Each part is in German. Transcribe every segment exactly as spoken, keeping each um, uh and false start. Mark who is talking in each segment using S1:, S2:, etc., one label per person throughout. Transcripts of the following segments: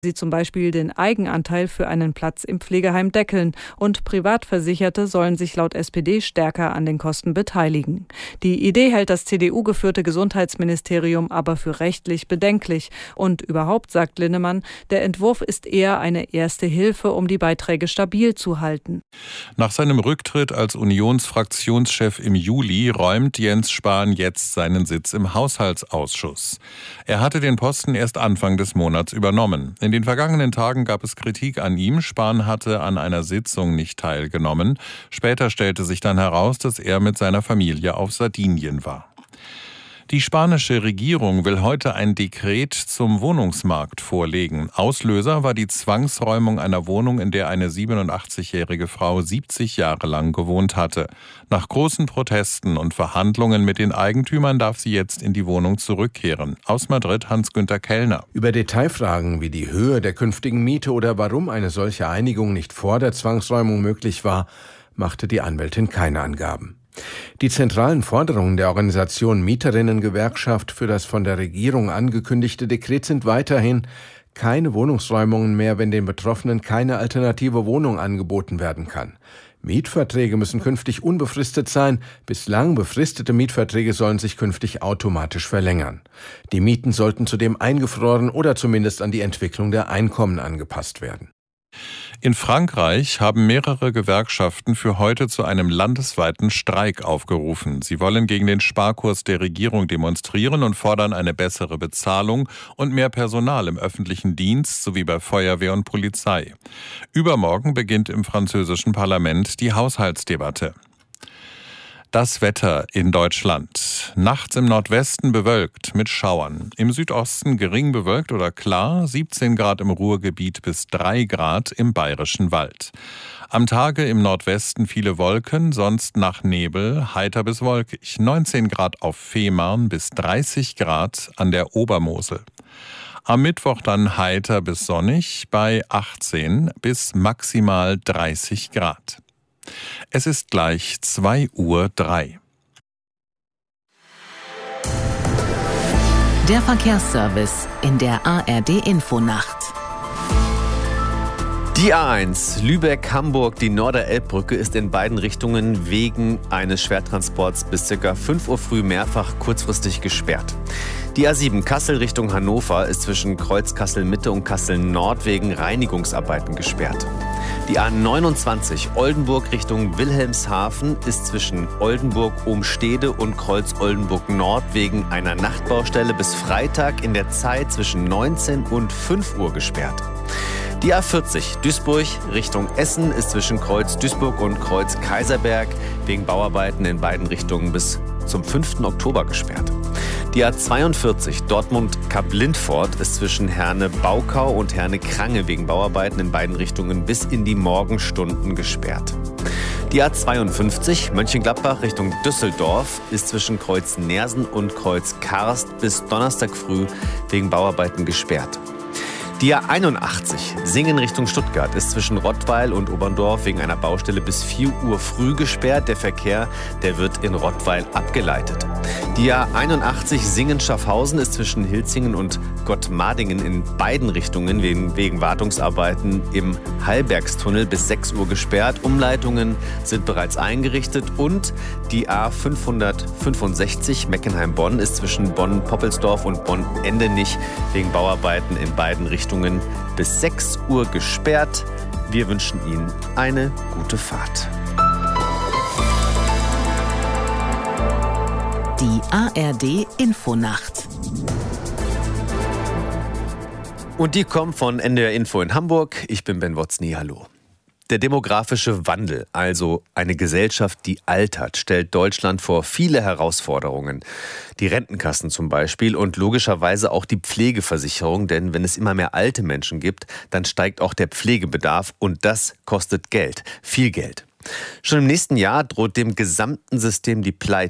S1: sie zum Beispiel den Eigenanteil für einen Platz im Pflegeheim deckeln und Privatversicherte sollen sich laut S P D stärker an den Kosten beteiligen. Die Idee hält das C D U-geführte Gesundheitsministerium aber für rechtlich bedenklich. Und überhaupt, sagt Linnemann, der Entwurf ist eher eine erste Hilfe, um die Beiträge stabil zu halten.
S2: Nach seinem Rücktritt als Unionsfraktionschef im Juli räumt Jens Spahn jetzt seinen Sitz im Haushaltsausschuss. Er hatte den Posten erst Anfang des Monats übernommen. In den vergangenen Tagen gab es Kritik an ihm. Spahn hatte an einer Sitzung nicht teilgenommen. Später stellte sich dann heraus, dass er mit seiner Familie auf Sardinien war. Die spanische Regierung will heute ein Dekret zum Wohnungsmarkt vorlegen. Auslöser war die Zwangsräumung einer Wohnung, in der eine siebenundachtzigjährige Frau siebzig Jahre lang gewohnt hatte. Nach großen Protesten und Verhandlungen mit den Eigentümern darf sie jetzt in die Wohnung zurückkehren. Aus Madrid Hans-Günther Kellner.
S3: Über Detailfragen wie die Höhe der künftigen Miete oder warum eine solche Einigung nicht vor der Zwangsräumung möglich war, machte die Anwältin keine Angaben. Die zentralen Forderungen der Organisation Mieterinnengewerkschaft für das von der Regierung angekündigte Dekret sind weiterhin: keine Wohnungsräumungen mehr, wenn den Betroffenen keine alternative Wohnung angeboten werden kann. Mietverträge müssen künftig unbefristet sein. Bislang befristete Mietverträge sollen sich künftig automatisch verlängern. Die Mieten sollten zudem eingefroren oder zumindest an die Entwicklung der Einkommen angepasst werden.
S2: In Frankreich haben mehrere Gewerkschaften für heute zu einem landesweiten Streik aufgerufen. Sie wollen gegen den Sparkurs der Regierung demonstrieren und fordern eine bessere Bezahlung und mehr Personal im öffentlichen Dienst sowie bei Feuerwehr und Polizei. Übermorgen beginnt im französischen Parlament die Haushaltsdebatte. Das Wetter in Deutschland. Nachts im Nordwesten bewölkt mit Schauern. Im Südosten gering bewölkt oder klar, siebzehn Grad im Ruhrgebiet bis drei Grad im Bayerischen Wald. Am Tage im Nordwesten viele Wolken, sonst nach Nebel, heiter bis wolkig. neunzehn Grad auf Fehmarn bis dreißig Grad an der Obermosel. Am Mittwoch dann heiter bis sonnig bei achtzehn bis maximal dreißig Grad. Es ist gleich zwei Uhr drei.
S4: Der Verkehrsservice in der A R D-Infonacht.
S5: Die A eins Lübeck-Hamburg, die Norderelbbrücke, ist in beiden Richtungen wegen eines Schwertransports bis ca. fünf Uhr früh mehrfach kurzfristig gesperrt. Die A sieben Kassel Richtung Hannover ist zwischen Kreuz Kassel-Mitte und Kassel-Nord wegen Reinigungsarbeiten gesperrt. Die A neunundzwanzig Oldenburg Richtung Wilhelmshaven ist zwischen Oldenburg-Ohnstede und Kreuz Oldenburg-Nord wegen einer Nachtbaustelle bis Freitag in der Zeit zwischen neunzehn und fünf Uhr gesperrt. Die A vierzig Duisburg Richtung Essen ist zwischen Kreuz Duisburg und Kreuz Kaiserberg wegen Bauarbeiten in beiden Richtungen bis zum fünften Oktober gesperrt. Die A zweiundvierzig Dortmund-Kap Lindfort ist zwischen Herne-Baukau und Herne-Krange wegen Bauarbeiten in beiden Richtungen bis in die Morgenstunden gesperrt. Die A zweiundfünfzig Mönchengladbach Richtung Düsseldorf ist zwischen Kreuz Neersen und Kreuz Karst bis Donnerstag früh wegen Bauarbeiten gesperrt. Die A einundachtzig Singen Richtung Stuttgart ist zwischen Rottweil und Oberndorf wegen einer Baustelle bis vier Uhr früh gesperrt. Der Verkehr, der wird in Rottweil abgeleitet. Die A einundachtzig Singen-Schaffhausen ist zwischen Hilzingen und Gottmadingen in beiden Richtungen wegen, wegen Wartungsarbeiten im Hallbergstunnel bis sechs Uhr gesperrt. Umleitungen sind bereits eingerichtet und die A fünfhundertfünfundsechzig Meckenheim-Bonn ist zwischen Bonn-Poppelsdorf und Bonn-Endenich wegen Bauarbeiten in beiden Richtungen bis sechs Uhr gesperrt. Wir wünschen Ihnen eine gute Fahrt.
S4: Die A R D-Infonacht.
S5: Und die kommt von N D R Info in Hamburg. Ich bin Ben Wotzny, hallo. Der demografische Wandel, also eine Gesellschaft, die altert, stellt Deutschland vor viele Herausforderungen. Die Rentenkassen zum Beispiel und logischerweise auch die Pflegeversicherung, denn wenn es immer mehr alte Menschen gibt, dann steigt auch der Pflegebedarf und das kostet Geld, viel Geld. Schon im nächsten Jahr droht dem gesamten System die Pleite.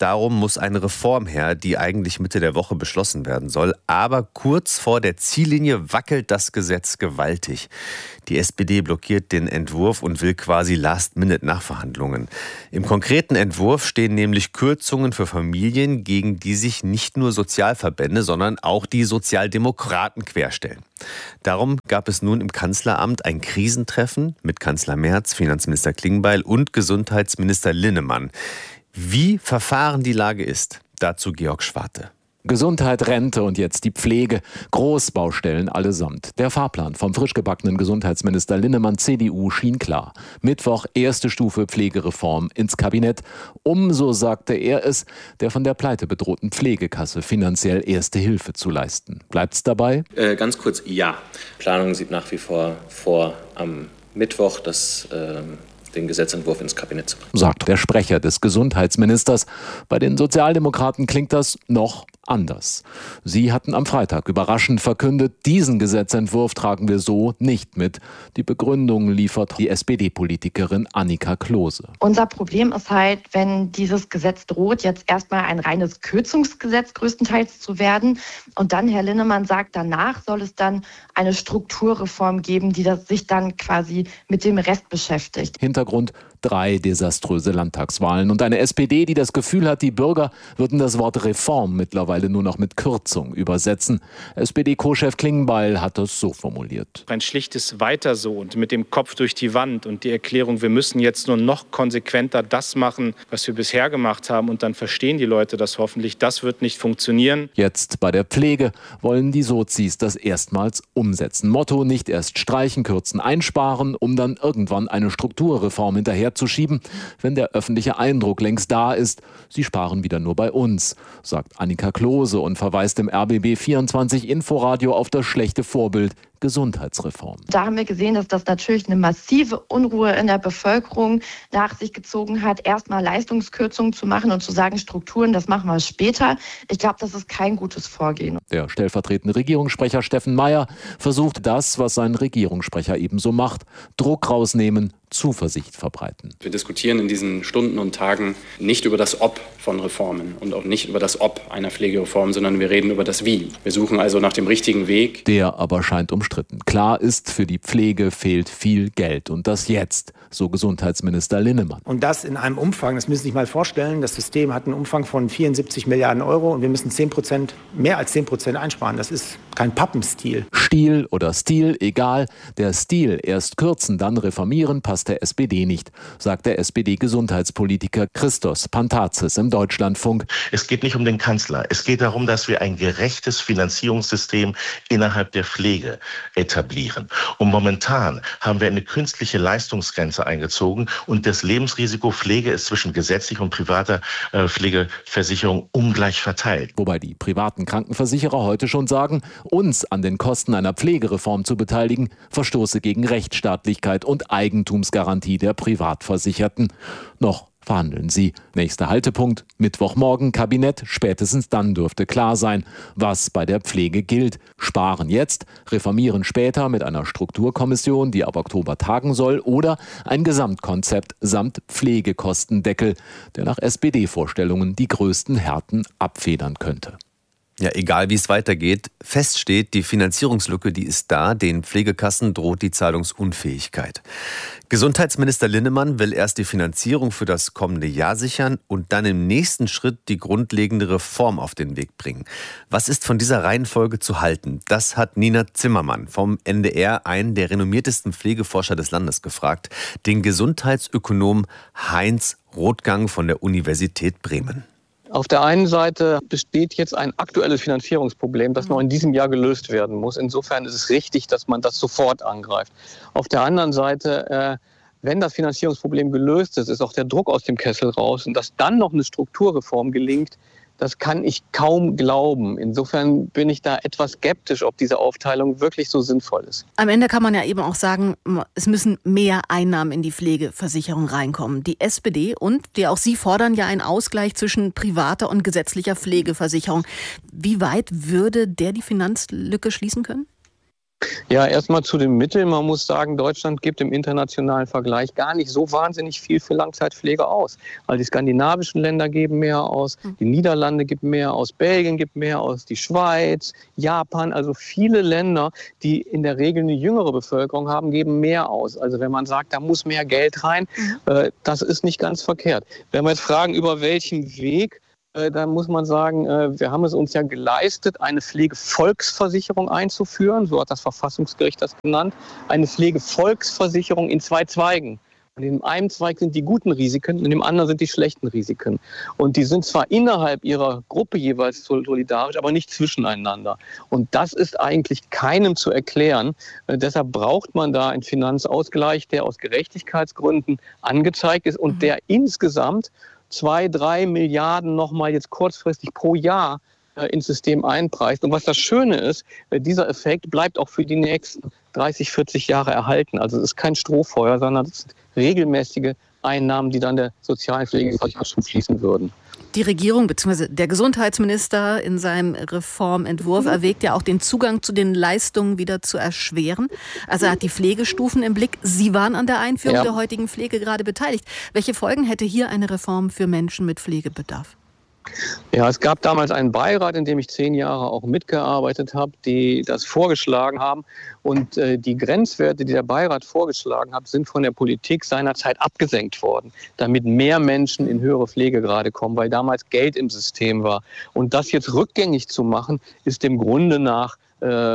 S5: Darum muss eine Reform her, die eigentlich Mitte der Woche beschlossen werden soll. Aber kurz vor der Ziellinie wackelt das Gesetz gewaltig. Die S P D blockiert den Entwurf und will quasi Last-Minute-Nachverhandlungen. Im konkreten Entwurf stehen nämlich Kürzungen für Familien, gegen die sich nicht nur Sozialverbände, sondern auch die Sozialdemokraten querstellen. Darum gab es nun im Kanzleramt ein Krisentreffen mit Kanzler Merz, Finanzminister Klingbeil und Gesundheitsminister Linnemann. Wie verfahren die Lage ist, dazu Georg Schwarte.
S6: Gesundheit, Rente und jetzt die Pflege. Großbaustellen allesamt. Der Fahrplan vom frisch gebackenen Gesundheitsminister Linnemann C D U schien klar. Mittwoch erste Stufe Pflegereform ins Kabinett. Um, so sagte er es, der von der Pleite bedrohten Pflegekasse finanziell erste Hilfe zu leisten. Bleibt's dabei?
S7: Äh, ganz kurz, ja. Planung sieht nach wie vor vor am Mittwoch, dass äh, den Gesetzentwurf ins Kabinett zu bringen.
S6: Sagt der Sprecher des Gesundheitsministers. Bei den Sozialdemokraten klingt das noch anders. Sie hatten am Freitag überraschend verkündet, diesen Gesetzentwurf tragen wir so nicht mit. Die Begründung liefert die S P D-Politikerin Annika Klose.
S8: Unser Problem ist halt, wenn dieses Gesetz droht, jetzt erstmal ein reines Kürzungsgesetz größtenteils zu werden. Und dann, Herr Linnemann sagt, danach soll es dann eine Strukturreform geben, die das sich dann quasi mit dem Rest beschäftigt.
S6: Hintergrund: drei desaströse Landtagswahlen und eine S P D, die das Gefühl hat, die Bürger würden das Wort Reform mittlerweile nur noch mit Kürzung übersetzen. S P D-Co-Chef Klingbeil hat es so formuliert.
S9: Ein schlichtes Weiter so und mit dem Kopf durch die Wand und die Erklärung, wir müssen jetzt nur noch konsequenter das machen, was wir bisher gemacht haben, und dann verstehen die Leute das hoffentlich, das wird nicht funktionieren.
S6: Jetzt bei der Pflege wollen die Sozis das erstmals umsetzen. Motto: nicht erst streichen, kürzen, einsparen, um dann irgendwann eine Strukturreform hinterherzuschieben, wenn der öffentliche Eindruck längst da ist, sie sparen wieder nur bei uns, sagt Annika Klose und verweist im R B B vierundzwanzig Inforadio auf das schlechte Vorbild Gesundheitsreform.
S8: Da haben wir gesehen, dass das natürlich eine massive Unruhe in der Bevölkerung nach sich gezogen hat, erstmal Leistungskürzungen zu machen und zu sagen, Strukturen, das machen wir später. Ich glaube, das ist kein gutes Vorgehen.
S6: Der stellvertretende Regierungssprecher Steffen Mayer versucht das, was sein Regierungssprecher ebenso macht: Druck rausnehmen, Zuversicht verbreiten.
S10: Wir diskutieren in diesen Stunden und Tagen nicht über das Ob von Reformen und auch nicht über das Ob einer Pflegereform, sondern wir reden über das Wie. Wir suchen also nach dem richtigen Weg.
S6: Der aber scheint umstritten. Klar ist, für die Pflege fehlt viel Geld und das jetzt, so Gesundheitsminister Linnemann.
S11: Und das in einem Umfang, das müssen Sie sich mal vorstellen, das System hat einen Umfang von vierundsiebzig Milliarden Euro und wir müssen zehn Prozent, mehr als zehn Prozent einsparen. Das ist kein Pappenstiel.
S6: Stil oder Stil, egal. Der Stil, erst kürzen, dann reformieren, passt der S P D nicht, sagt der S P D-Gesundheitspolitiker Christos Pantazis im Deutschlandfunk.
S12: Es geht nicht um den Kanzler. Es geht darum, dass wir ein gerechtes Finanzierungssystem innerhalb der Pflege etablieren. Und momentan haben wir eine künstliche Leistungsgrenze eingezogen und das Lebensrisiko Pflege ist zwischen gesetzlicher und privater äh, Pflegeversicherung ungleich verteilt.
S6: Wobei die privaten Krankenversicherer heute schon sagen, uns an den Kosten einer Pflegereform zu beteiligen, verstoße gegen Rechtsstaatlichkeit und Eigentumsgarantie der Privatversicherten. Noch verhandeln sie. Nächster Haltepunkt: Mittwochmorgen Kabinett. Spätestens dann dürfte klar sein, was bei der Pflege gilt. Sparen jetzt, reformieren später mit einer Strukturkommission, die ab Oktober tagen soll, oder ein Gesamtkonzept samt Pflegekostendeckel, der nach S P D-Vorstellungen die größten Härten abfedern könnte.
S5: Ja, egal wie es weitergeht, fest steht, die Finanzierungslücke, die ist da, den Pflegekassen droht die Zahlungsunfähigkeit. Gesundheitsminister Linnemann will erst die Finanzierung für das kommende Jahr sichern und dann im nächsten Schritt die grundlegende Reform auf den Weg bringen. Was ist von dieser Reihenfolge zu halten? Das hat Nina Zimmermann vom N D R, einen der renommiertesten Pflegeforscher des Landes, gefragt, den Gesundheitsökonom Heinz Rothgang von der Universität Bremen.
S13: Auf der einen Seite besteht jetzt ein aktuelles Finanzierungsproblem, das noch in diesem Jahr gelöst werden muss. Insofern ist es richtig, dass man das sofort angreift. Auf der anderen Seite, äh, wenn das Finanzierungsproblem gelöst ist, ist auch der Druck aus dem Kessel raus. Und dass dann noch eine Strukturreform gelingt, das kann ich kaum glauben. Insofern bin ich da etwas skeptisch, ob diese Aufteilung wirklich so sinnvoll ist.
S14: Am Ende kann man ja eben auch sagen, es müssen mehr Einnahmen in die Pflegeversicherung reinkommen. Die S P D und die auch Sie fordern ja einen Ausgleich zwischen privater und gesetzlicher Pflegeversicherung. Wie weit würde der die Finanzlücke schließen können?
S13: Ja, erstmal zu den Mitteln. Man muss sagen, Deutschland gibt im internationalen Vergleich gar nicht so wahnsinnig viel für Langzeitpflege aus. Also die skandinavischen Länder geben mehr aus, die Niederlande geben mehr aus, Belgien gibt mehr aus, die Schweiz, Japan, also viele Länder, die in der Regel eine jüngere Bevölkerung haben, geben mehr aus. Also wenn man sagt, da muss mehr Geld rein, mhm. äh, das ist nicht ganz verkehrt. Wenn wir jetzt fragen, über welchen Weg, da muss man sagen, wir haben es uns ja geleistet, eine Pflegevolksversicherung einzuführen, so hat das Verfassungsgericht das genannt, eine Pflegevolksversicherung in zwei Zweigen. Und in einem Zweig sind die guten Risiken und in dem anderen sind die schlechten Risiken. Und die sind zwar innerhalb ihrer Gruppe jeweils solidarisch, aber nicht zwischeneinander. Und das ist eigentlich keinem zu erklären. Äh, deshalb braucht man da einen Finanzausgleich, der aus Gerechtigkeitsgründen angezeigt ist und der insgesamt zwei, drei Milliarden nochmal jetzt kurzfristig pro Jahr äh, ins System einpreist. Und was das Schöne ist, äh, dieser Effekt bleibt auch für die nächsten dreißig, vierzig Jahre erhalten. Also es ist kein Strohfeuer, sondern es sind regelmäßige Einnahmen, die dann der sozialen Pflegeversicherung zufließen würden.
S14: Die Regierung bzw. der Gesundheitsminister in seinem Reformentwurf erwägt ja auch, den Zugang zu den Leistungen wieder zu erschweren. Also er hat die Pflegestufen im Blick. Sie waren an der Einführung ja. der heutigen Pflege gerade beteiligt. Welche Folgen hätte hier eine Reform für Menschen mit Pflegebedarf?
S13: Ja, es gab damals einen Beirat, in dem ich zehn Jahre auch mitgearbeitet habe, die das vorgeschlagen haben. Und äh, die Grenzwerte, die der Beirat vorgeschlagen hat, sind von der Politik seinerzeit abgesenkt worden, damit mehr Menschen in höhere Pflegegrade kommen, weil damals Geld im System war. Und das jetzt rückgängig zu machen, ist dem Grunde nach äh,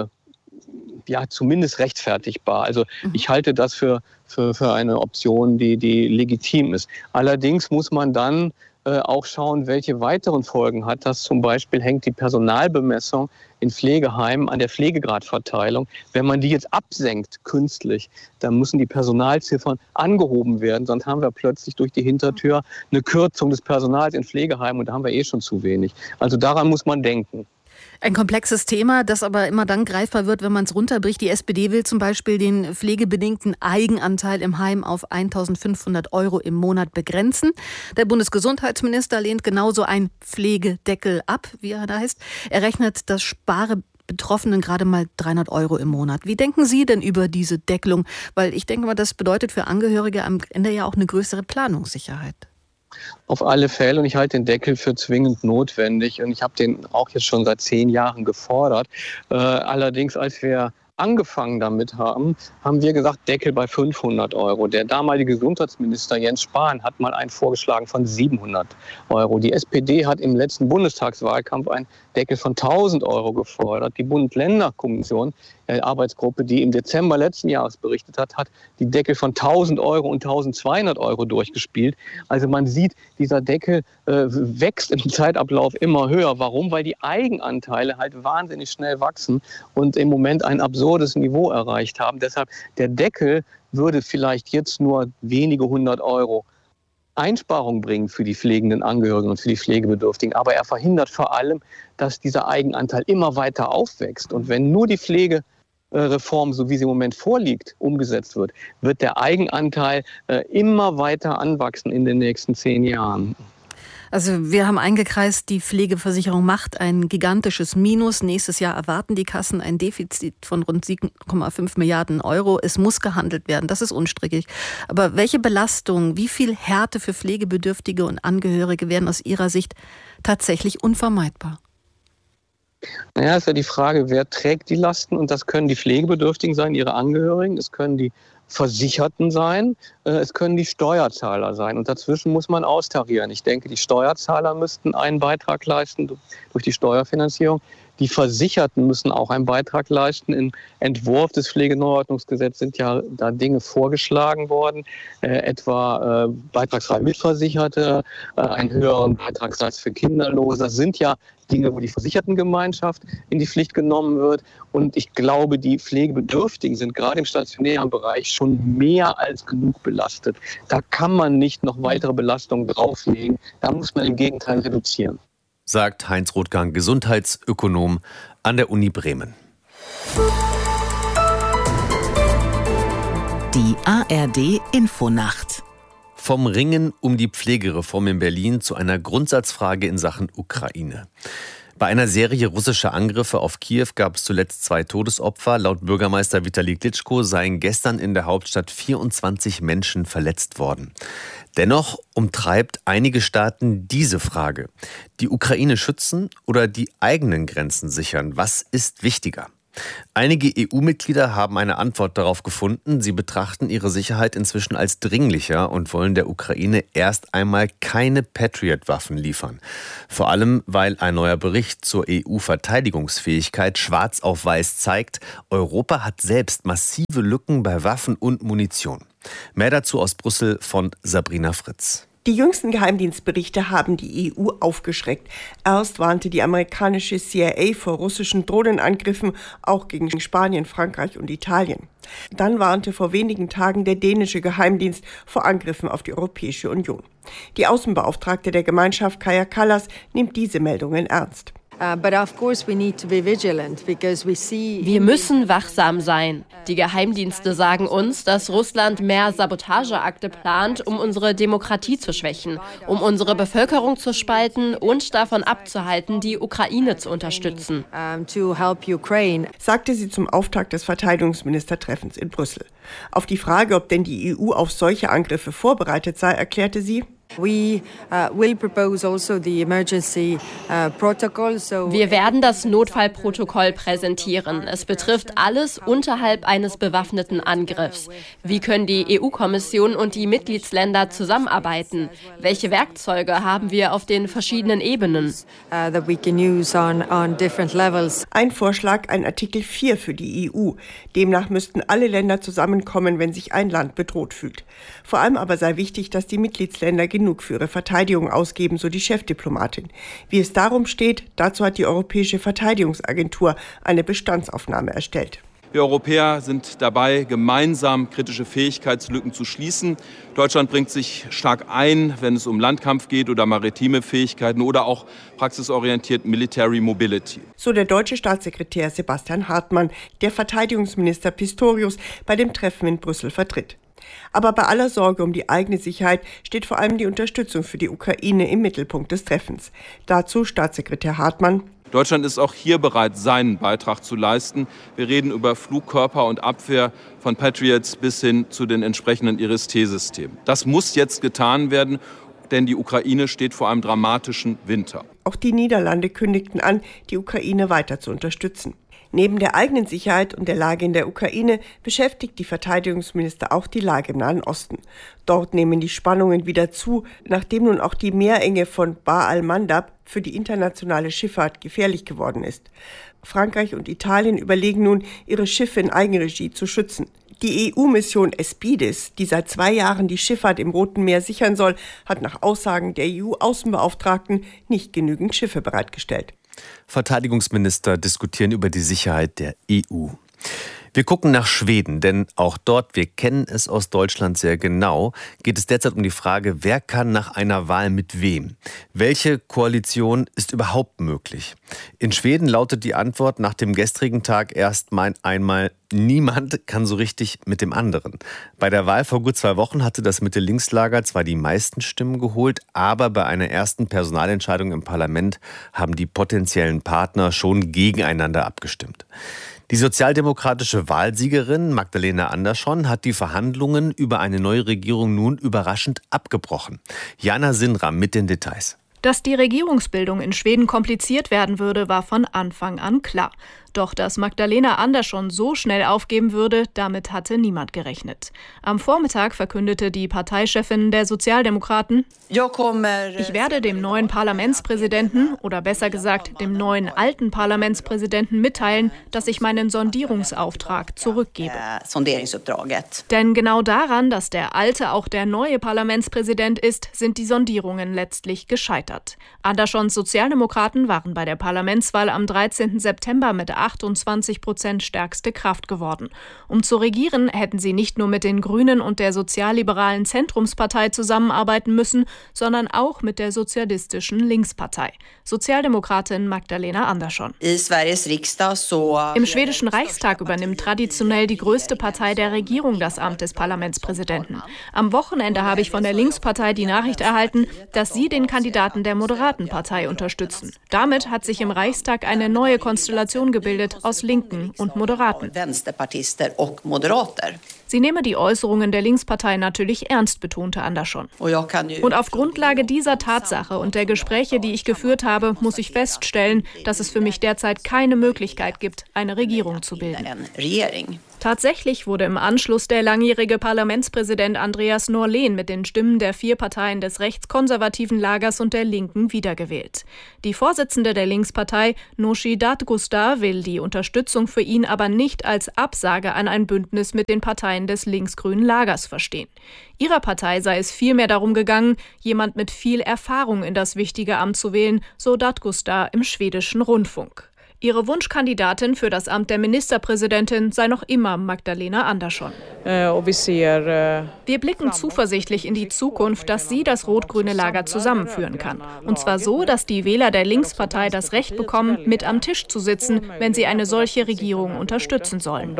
S13: ja zumindest rechtfertigbar. Also ich halte das für, für, für eine Option, die, die legitim ist. Allerdings muss man dann auch schauen, welche weiteren Folgen hat das. Zum Beispiel hängt die Personalbemessung in Pflegeheimen an der Pflegegradverteilung. Wenn man die jetzt absenkt künstlich, dann müssen die Personalziffern angehoben werden. Sonst haben wir plötzlich durch die Hintertür eine Kürzung des Personals in Pflegeheimen und da haben wir eh schon zu wenig. Also daran muss man denken.
S14: Ein komplexes Thema, das aber immer dann greifbar wird, wenn man es runterbricht. Die S P D will zum Beispiel den pflegebedingten Eigenanteil im Heim auf eintausendfünfhundert Euro im Monat begrenzen. Der Bundesgesundheitsminister lehnt genauso einen Pflegedeckel ab, wie er da heißt. Er rechnet das Spare Betroffenen gerade mal dreihundert Euro im Monat. Wie denken Sie denn über diese Deckelung? Weil ich denke mal, das bedeutet für Angehörige am Ende ja auch eine größere Planungssicherheit.
S13: Auf alle Fälle, und ich halte den Deckel für zwingend notwendig und ich habe den auch jetzt schon seit zehn Jahren gefordert. Äh, allerdings, als wir angefangen damit haben, haben wir gesagt, Deckel bei fünfhundert Euro. Der damalige Gesundheitsminister Jens Spahn hat mal einen vorgeschlagen von siebenhundert Euro. Die S P D hat im letzten Bundestagswahlkampf einen Deckel von tausend Euro gefordert. Die Bund-Länder-Kommission, die Arbeitsgruppe, die im Dezember letzten Jahres berichtet hat, hat die Deckel von tausend Euro und tausendzweihundert Euro durchgespielt. Also man sieht, dieser Deckel äh, wächst im Zeitablauf immer höher. Warum? Weil die Eigenanteile halt wahnsinnig schnell wachsen und im Moment ein absurdes Niveau erreicht haben. Deshalb, der Deckel würde vielleicht jetzt nur wenige hundert Euro Einsparung bringen für die pflegenden Angehörigen und für die Pflegebedürftigen. Aber er verhindert vor allem, dass dieser Eigenanteil immer weiter aufwächst. Und wenn nur die Pflegereform, so wie sie im Moment vorliegt, umgesetzt wird, wird der Eigenanteil immer weiter anwachsen in den nächsten zehn Jahren.
S14: Also wir haben eingekreist, die Pflegeversicherung macht ein gigantisches Minus. Nächstes Jahr erwarten die Kassen ein Defizit von rund sieben Komma fünf Milliarden Euro. Es muss gehandelt werden, das ist unstrittig. Aber welche Belastung, wie viel Härte für Pflegebedürftige und Angehörige wären aus Ihrer Sicht tatsächlich unvermeidbar?
S13: Naja, ist ja die Frage, wer trägt die Lasten? Und das können die Pflegebedürftigen sein, ihre Angehörigen, es können die Versicherten sein, es können die Steuerzahler sein. Und dazwischen muss man austarieren. Ich denke, die Steuerzahler müssten einen Beitrag leisten durch die Steuerfinanzierung. Die Versicherten müssen auch einen Beitrag leisten. Im Entwurf des Pflegeneuordnungsgesetzes sind ja da Dinge vorgeschlagen worden, äh, etwa äh, beitragsfrei Mitversicherte, äh, einen höheren Beitragssatz für Kinderlose. Das sind ja Dinge, wo die Versichertengemeinschaft in die Pflicht genommen wird. Und ich glaube, die Pflegebedürftigen sind gerade im stationären Bereich schon mehr als genug belastet. Da kann man nicht noch weitere Belastungen drauflegen. Da muss man im Gegenteil reduzieren.
S5: Sagt Heinz Rothgang, Gesundheitsökonom an der Uni Bremen.
S4: Die A R D-Infonacht.
S5: Vom Ringen um die Pflegereform in Berlin zu einer Grundsatzfrage in Sachen Ukraine. Bei einer Serie russischer Angriffe auf Kiew gab es zuletzt zwei Todesopfer. Laut Bürgermeister Vitali Klitschko seien gestern in der Hauptstadt vierundzwanzig Menschen verletzt worden. Dennoch umtreibt einige Staaten diese Frage. Die Ukraine schützen oder die eigenen Grenzen sichern? Was ist wichtiger? Einige E U-Mitglieder haben eine Antwort darauf gefunden. Sie betrachten ihre Sicherheit inzwischen als dringlicher und wollen der Ukraine erst einmal keine Patriot-Waffen liefern. Vor allem, weil ein neuer Bericht zur E U-Verteidigungsfähigkeit schwarz auf weiß zeigt, Europa hat selbst massive Lücken bei Waffen und Munition. Mehr dazu aus Brüssel von Sabrina Fritz.
S15: Die jüngsten Geheimdienstberichte haben die E U aufgeschreckt. Erst warnte die amerikanische C I A vor russischen Drohnenangriffen, auch gegen Spanien, Frankreich und Italien. Dann warnte vor wenigen Tagen der dänische Geheimdienst vor Angriffen auf die Europäische Union. Die Außenbeauftragte der Gemeinschaft, Kaja Kallas, nimmt diese Meldungen ernst.
S16: Wir müssen wachsam sein. Die Geheimdienste sagen uns, dass Russland mehr Sabotageakte plant, um unsere Demokratie zu schwächen, um unsere Bevölkerung zu spalten und davon abzuhalten, die Ukraine zu unterstützen,
S15: sagte sie zum Auftakt des Verteidigungsministertreffens in Brüssel. Auf die Frage, ob denn die E U auf solche Angriffe vorbereitet sei, erklärte sie:
S16: Wir werden das Notfallprotokoll präsentieren. Es betrifft alles unterhalb eines bewaffneten Angriffs. Wie können die E U-Kommission und die Mitgliedsländer zusammenarbeiten? Welche Werkzeuge haben wir auf den verschiedenen Ebenen?
S15: Ein Vorschlag, ein Artikel vier für die E U. Demnach müssten alle Länder zusammenkommen, wenn sich ein Land bedroht fühlt. Vor allem aber sei wichtig, dass die Mitgliedsländer genug für ihre Verteidigung ausgeben, so die Chefdiplomatin. Wie es darum steht, dazu hat die Europäische Verteidigungsagentur eine Bestandsaufnahme erstellt.
S17: Wir Europäer sind dabei, gemeinsam kritische Fähigkeitslücken zu schließen. Deutschland bringt sich stark ein, wenn es um Landkampf geht oder maritime Fähigkeiten oder auch praxisorientiert Military Mobility.
S15: So der deutsche Staatssekretär Sebastian Hartmann, der Verteidigungsminister Pistorius bei dem Treffen in Brüssel vertritt. Aber bei aller Sorge um die eigene Sicherheit steht vor allem die Unterstützung für die Ukraine im Mittelpunkt des Treffens. Dazu Staatssekretär Hartmann:
S17: Deutschland ist auch hier bereit, seinen Beitrag zu leisten. Wir reden über Flugkörper und Abwehr von Patriots bis hin zu den entsprechenden Iris T-Systemen. Das muss jetzt getan werden, denn die Ukraine steht vor einem dramatischen Winter.
S15: Auch die Niederlande kündigten an, die Ukraine weiter zu unterstützen. Neben der eigenen Sicherheit und der Lage in der Ukraine beschäftigt die Verteidigungsminister auch die Lage im Nahen Osten. Dort nehmen die Spannungen wieder zu, nachdem nun auch die Meerenge von Bab al-Mandab für die internationale Schifffahrt gefährlich geworden ist. Frankreich und Italien überlegen nun, ihre Schiffe in Eigenregie zu schützen. Die E U-Mission Aspides, die seit zwei Jahren die Schifffahrt im Roten Meer sichern soll, hat nach Aussagen der E U-Außenbeauftragten nicht genügend Schiffe bereitgestellt.
S5: Verteidigungsminister diskutieren über die Sicherheit der E U. Wir gucken nach Schweden, denn auch dort, wir kennen es aus Deutschland sehr genau, geht es derzeit um die Frage, wer kann nach einer Wahl mit wem? Welche Koalition ist überhaupt möglich? In Schweden lautet die Antwort nach dem gestrigen Tag erst einmal: Niemand kann so richtig mit dem anderen. Bei der Wahl vor gut zwei Wochen hatte das Mitte-Links-Lager zwar die meisten Stimmen geholt, aber bei einer ersten Personalentscheidung im Parlament haben die potenziellen Partner schon gegeneinander abgestimmt. Die sozialdemokratische Wahlsiegerin Magdalena Andersson hat die Verhandlungen über eine neue Regierung nun überraschend abgebrochen. Jana Sinram mit den Details.
S18: Dass die Regierungsbildung in Schweden kompliziert werden würde, war von Anfang an klar. Doch dass Magdalena Andersson so schnell aufgeben würde, damit hatte niemand gerechnet. Am Vormittag verkündete die Parteichefin der Sozialdemokraten: Ich werde dem neuen Parlamentspräsidenten, oder besser gesagt dem neuen alten Parlamentspräsidenten mitteilen, dass ich meinen Sondierungsauftrag zurückgebe. Denn genau daran, dass der alte auch der neue Parlamentspräsident ist, sind die Sondierungen letztlich gescheitert. Anderssons Sozialdemokraten waren bei der Parlamentswahl am dreizehnten September mit achtundzwanzig Prozent stärkste Kraft geworden. Um zu regieren, hätten sie nicht nur mit den Grünen und der sozialliberalen Zentrumspartei zusammenarbeiten müssen, sondern auch mit der sozialistischen Linkspartei. Sozialdemokratin Magdalena Andersson. Im schwedischen Reichstag übernimmt traditionell die größte Partei der Regierung das Amt des Parlamentspräsidenten. Am Wochenende habe ich von der Linkspartei die Nachricht erhalten, dass sie den Kandidaten der Moderatenpartei unterstützen. Damit hat sich im Reichstag eine neue Konstellation gebildet aus Linken und Moderaten. Sie nehme die Äußerungen der Linkspartei natürlich ernst, betonte Andersson. Und auf Grundlage dieser Tatsache und der Gespräche, die ich geführt habe, muss ich feststellen, dass es für mich derzeit keine Möglichkeit gibt, eine Regierung zu bilden. Tatsächlich wurde im Anschluss der langjährige Parlamentspräsident Andreas Norlén mit den Stimmen der vier Parteien des rechtskonservativen Lagers und der Linken wiedergewählt. Die Vorsitzende der Linkspartei, Nooshi Dadgostar, will die Unterstützung für ihn aber nicht als Absage an ein Bündnis mit den Parteien des linksgrünen Lagers verstehen. Ihrer Partei sei es vielmehr darum gegangen, jemand mit viel Erfahrung in das wichtige Amt zu wählen, so Dadgostar im schwedischen Rundfunk. Ihre Wunschkandidatin für das Amt der Ministerpräsidentin sei noch immer Magdalena Andersson. Wir blicken zuversichtlich in die Zukunft, dass sie das rot-grüne Lager zusammenführen kann. Und zwar so, dass die Wähler der Linkspartei das Recht bekommen, mit am Tisch zu sitzen, wenn sie eine solche Regierung unterstützen sollen.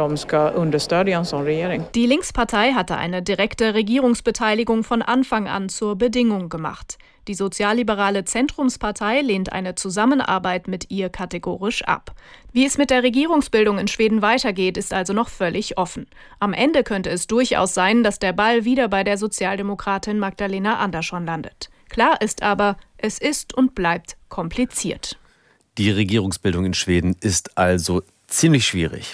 S18: Die Linkspartei hatte eine direkte Regierungsbeteiligung von Anfang an zur Bedingung gemacht. Die sozialliberale Zentrumspartei lehnt eine Zusammenarbeit mit ihr kategorisch ab. Wie es mit der Regierungsbildung in Schweden weitergeht, ist also noch völlig offen. Am Ende könnte es durchaus sein, dass der Ball wieder bei der Sozialdemokratin Magdalena Andersson landet. Klar ist aber, es ist und bleibt kompliziert.
S5: Die Regierungsbildung in Schweden ist also ziemlich schwierig.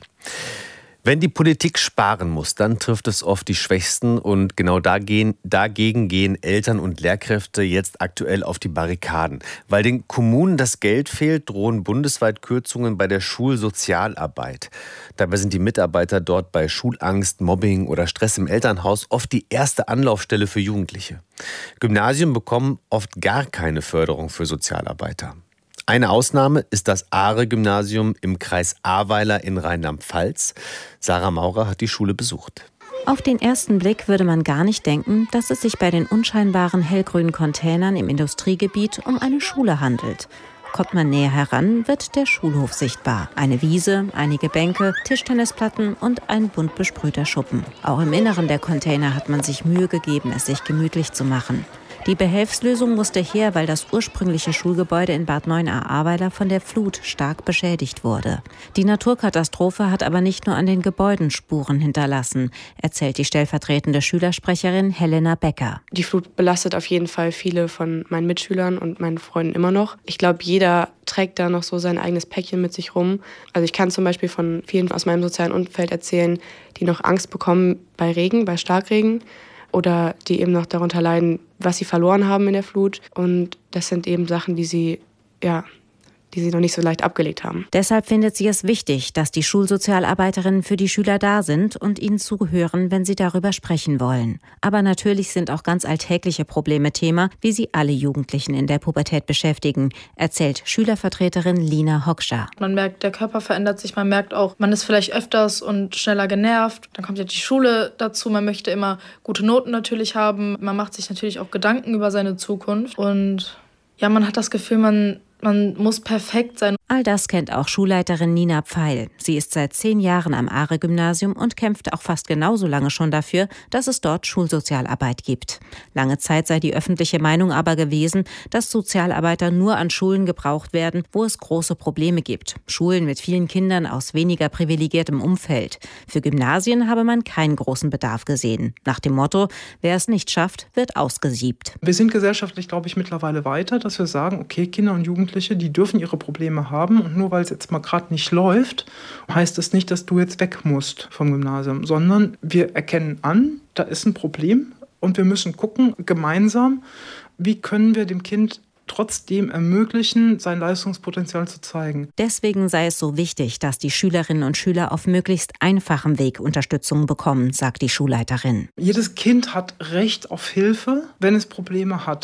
S5: Wenn die Politik sparen muss, dann trifft es oft die Schwächsten und genau dagegen, dagegen gehen Eltern und Lehrkräfte jetzt aktuell auf die Barrikaden. Weil den Kommunen das Geld fehlt, drohen bundesweit Kürzungen bei der Schulsozialarbeit. Dabei sind die Mitarbeiter dort bei Schulangst, Mobbing oder Stress im Elternhaus oft die erste Anlaufstelle für Jugendliche. Gymnasien bekommen oft gar keine Förderung für Sozialarbeiter. Eine Ausnahme ist das Aare-Gymnasium im Kreis Ahrweiler in Rheinland-Pfalz. Sarah Maurer hat die Schule besucht.
S19: Auf den ersten Blick würde man gar nicht denken, dass es sich bei den unscheinbaren hellgrünen Containern im Industriegebiet um eine Schule handelt. Kommt man näher heran, wird der Schulhof sichtbar. Eine Wiese, einige Bänke, Tischtennisplatten und ein bunt besprühter Schuppen. Auch im Inneren der Container hat man sich Mühe gegeben, es sich gemütlich zu machen. Die Behelfslösung musste her, weil das ursprüngliche Schulgebäude in Bad Neuenahr-Ahrweiler von der Flut stark beschädigt wurde. Die Naturkatastrophe hat aber nicht nur an den Gebäuden Spuren hinterlassen, erzählt die stellvertretende Schülersprecherin Helena Becker.
S20: Die Flut belastet auf jeden Fall viele von meinen Mitschülern und meinen Freunden immer noch. Ich glaube, jeder trägt da noch so sein eigenes Päckchen mit sich rum. Also ich kann zum Beispiel von vielen aus meinem sozialen Umfeld erzählen, die noch Angst bekommen bei Regen, bei Starkregen. Oder die eben noch darunter leiden, was sie verloren haben in der Flut. Und das sind eben Sachen, die sie, ja, die sie noch nicht so leicht abgelegt haben.
S19: Deshalb findet sie es wichtig, dass die Schulsozialarbeiterinnen für die Schüler da sind und ihnen zuhören, wenn sie darüber sprechen wollen. Aber natürlich sind auch ganz alltägliche Probleme Thema, wie sie alle Jugendlichen in der Pubertät beschäftigen, erzählt Schülervertreterin Lina Hockscher.
S21: Man merkt, der Körper verändert sich, man merkt auch, man ist vielleicht öfters und schneller genervt. Dann kommt ja die Schule dazu, man möchte immer gute Noten natürlich haben. Man macht sich natürlich auch Gedanken über seine Zukunft. Und ja, man hat das Gefühl, man Man muss perfekt sein.
S19: All das kennt auch Schulleiterin Nina Pfeil. Sie ist seit zehn Jahren am Aare-Gymnasium und kämpft auch fast genauso lange schon dafür, dass es dort Schulsozialarbeit gibt. Lange Zeit sei die öffentliche Meinung aber gewesen, dass Sozialarbeiter nur an Schulen gebraucht werden, wo es große Probleme gibt. Schulen mit vielen Kindern aus weniger privilegiertem Umfeld. Für Gymnasien habe man keinen großen Bedarf gesehen. Nach dem Motto, wer es nicht schafft, wird ausgesiebt.
S22: Wir sind gesellschaftlich, glaube ich, mittlerweile weiter, dass wir sagen, okay, Kinder und Jugendliche, die dürfen ihre Probleme haben und nur weil es jetzt mal gerade nicht läuft, heißt es nicht, dass du jetzt weg musst vom Gymnasium, sondern wir erkennen an, da ist ein Problem und wir müssen gucken gemeinsam, wie können wir dem Kind trotzdem ermöglichen, sein Leistungspotenzial zu zeigen.
S19: Deswegen sei es so wichtig, dass die Schülerinnen und Schüler auf möglichst einfachem Weg Unterstützung bekommen, sagt die Schulleiterin.
S22: Jedes Kind hat Recht auf Hilfe, wenn es Probleme hat.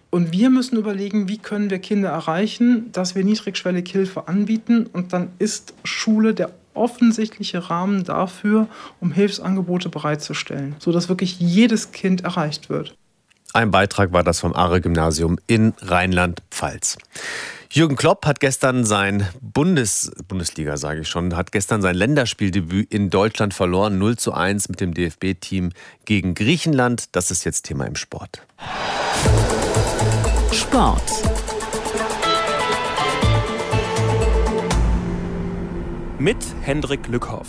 S22: Und wir müssen überlegen, wie können wir Kinder erreichen, dass wir niedrigschwellig Hilfe anbieten. Und dann ist Schule der offensichtliche Rahmen dafür, um Hilfsangebote bereitzustellen, sodass wirklich jedes Kind erreicht wird.
S5: Ein Beitrag war das vom Aare-Gymnasium in Rheinland-Pfalz. Jürgen Klopp hat gestern sein Bundes, Bundesliga, sage ich schon, hat gestern sein Länderspieldebüt in Deutschland verloren, null zu eins mit dem D F B-Team gegen Griechenland. Das ist jetzt Thema im Sport.
S4: Sport.
S1: Mit Hendrik Lückhoff.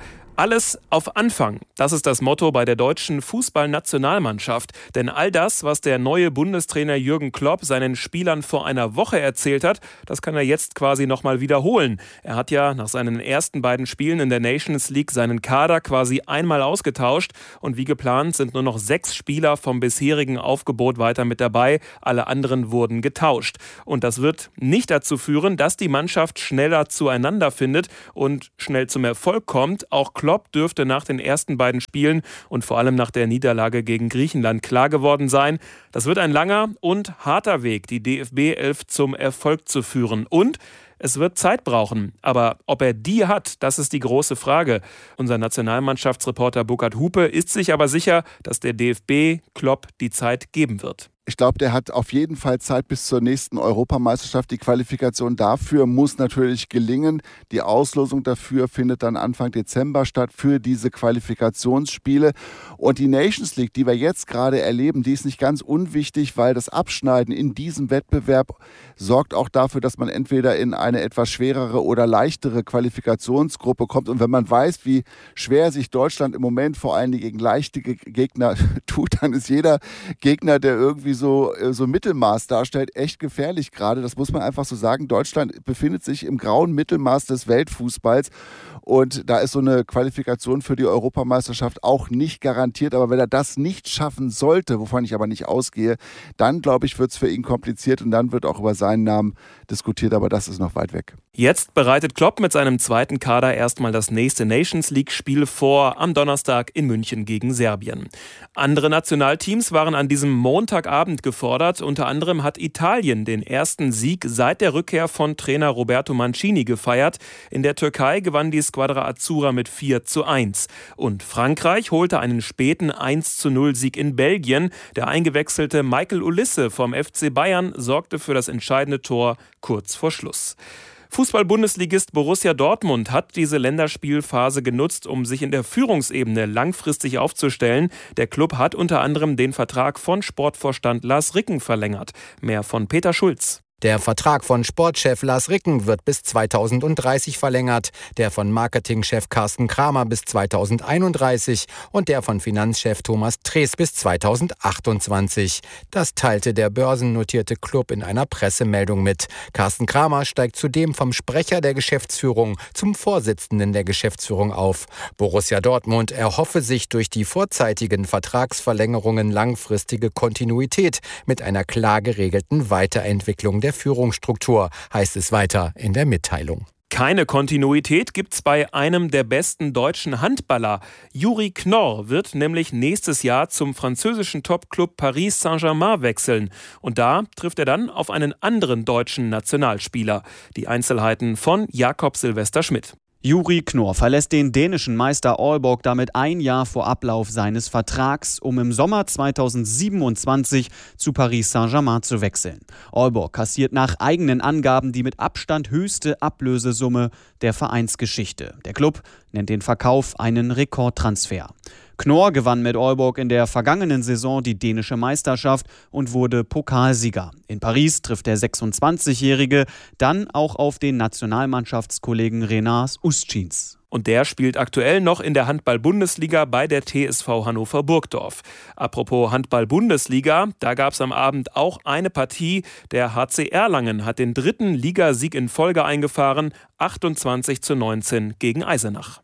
S1: Alles auf Anfang. Das ist das Motto bei der deutschen Fußballnationalmannschaft. Denn all das, was der neue Bundestrainer Jürgen Klopp seinen Spielern vor einer Woche erzählt hat, das kann er jetzt quasi nochmal wiederholen. Er hat ja nach seinen ersten beiden Spielen in der Nations League seinen Kader quasi einmal ausgetauscht. Und wie geplant sind nur noch sechs Spieler vom bisherigen Aufgebot weiter mit dabei. Alle anderen wurden getauscht. Und das wird nicht dazu führen, dass die Mannschaft schneller zueinander findet und schnell zum Erfolg kommt. Auch Klopp dürfte nach den ersten beiden Spielen und vor allem nach der Niederlage gegen Griechenland klar geworden sein. Das wird ein langer und harter Weg, die D F B elf zum Erfolg zu führen. Und es wird Zeit brauchen. Aber ob er die hat, das ist die große Frage. Unser Nationalmannschaftsreporter Burkhard Hupe ist sich aber sicher, dass der D F B Klopp die Zeit geben wird.
S3: Ich glaube, der hat auf jeden Fall Zeit bis zur nächsten Europameisterschaft. Die Qualifikation dafür muss natürlich gelingen. Die Auslosung dafür findet dann Anfang Dezember statt für diese Qualifikationsspiele. Und die Nations League, die wir jetzt gerade erleben, die ist nicht ganz unwichtig, weil das Abschneiden in diesem Wettbewerb sorgt auch dafür, dass man entweder in eine etwas schwerere oder leichtere Qualifikationsgruppe kommt. Und wenn man weiß, wie schwer sich Deutschland im Moment vor allem gegen leichte Gegner tut, dann ist jeder Gegner, der irgendwie so, so Mittelmaß darstellt, echt gefährlich gerade. Das muss man einfach so sagen. Deutschland befindet sich im grauen Mittelmaß des Weltfußballs und da ist so eine Qualifikation für die Europameisterschaft auch nicht garantiert. Aber wenn er das nicht schaffen sollte, wovon ich aber nicht ausgehe, dann, glaube ich, wird es für ihn kompliziert und dann wird auch über seinen Namen diskutiert, aber das ist noch weit weg.
S1: Jetzt bereitet Klopp mit seinem zweiten Kader erstmal das nächste Nations League-Spiel vor, am Donnerstag in München gegen Serbien. Andere Nationalteams waren an diesem Montagabend gefordert. Unter anderem hat Italien den ersten Sieg seit der Rückkehr von Trainer Roberto Mancini gefeiert. In der Türkei gewann die Squadra Azzurra mit vier zu eins. Und Frankreich holte einen späten eins zu null Sieg in Belgien. Der eingewechselte Michael Olise vom F C Bayern sorgte für das entscheidende Tor kurz vor Schluss. Fußball-Bundesligist Borussia Dortmund hat diese Länderspielphase genutzt, um sich in der Führungsebene langfristig aufzustellen. Der Klub hat unter anderem den Vertrag von Sportvorstand Lars Ricken verlängert. Mehr von Peter Schulz.
S23: Der Vertrag von Sportchef Lars Ricken wird bis zweitausenddreißig verlängert, der von Marketingchef Carsten Kramer bis zweitausendeinunddreißig und der von Finanzchef Thomas Trees bis zweitausendachtundzwanzig. Das teilte der börsennotierte Klub in einer Pressemeldung mit. Carsten Kramer steigt zudem vom Sprecher der Geschäftsführung zum Vorsitzenden der Geschäftsführung auf. Borussia Dortmund erhoffe sich durch die vorzeitigen Vertragsverlängerungen langfristige Kontinuität mit einer klar geregelten Weiterentwicklung der Der Führungsstruktur, heißt es weiter in der Mitteilung.
S1: Keine Kontinuität gibt's bei einem der besten deutschen Handballer. Juri Knorr wird nämlich nächstes Jahr zum französischen Topclub Paris Saint-Germain wechseln. Und da trifft er dann auf einen anderen deutschen Nationalspieler. Die Einzelheiten von Jakob Silvester Schmidt.
S24: Juri Knorr verlässt den dänischen Meister Aalborg damit ein Jahr vor Ablauf seines Vertrags, um im Sommer zweitausendsiebenundzwanzig zu Paris Saint-Germain zu wechseln. Aalborg kassiert nach eigenen Angaben die mit Abstand höchste Ablösesumme der Vereinsgeschichte. Der Klub nennt den Verkauf einen Rekordtransfer. Knorr gewann mit Aalborg in der vergangenen Saison die dänische Meisterschaft und wurde Pokalsieger. In Paris trifft der sechsundzwanzigjährige dann auch auf den Nationalmannschaftskollegen Renars Ustschins.
S1: Und der spielt aktuell noch in der Handball-Bundesliga bei der T S V Hannover Burgdorf. Apropos Handball-Bundesliga, da gab es am Abend auch eine Partie. Der H C Erlangen hat den dritten Ligasieg in Folge eingefahren, achtundzwanzig zu neunzehn gegen Eisenach.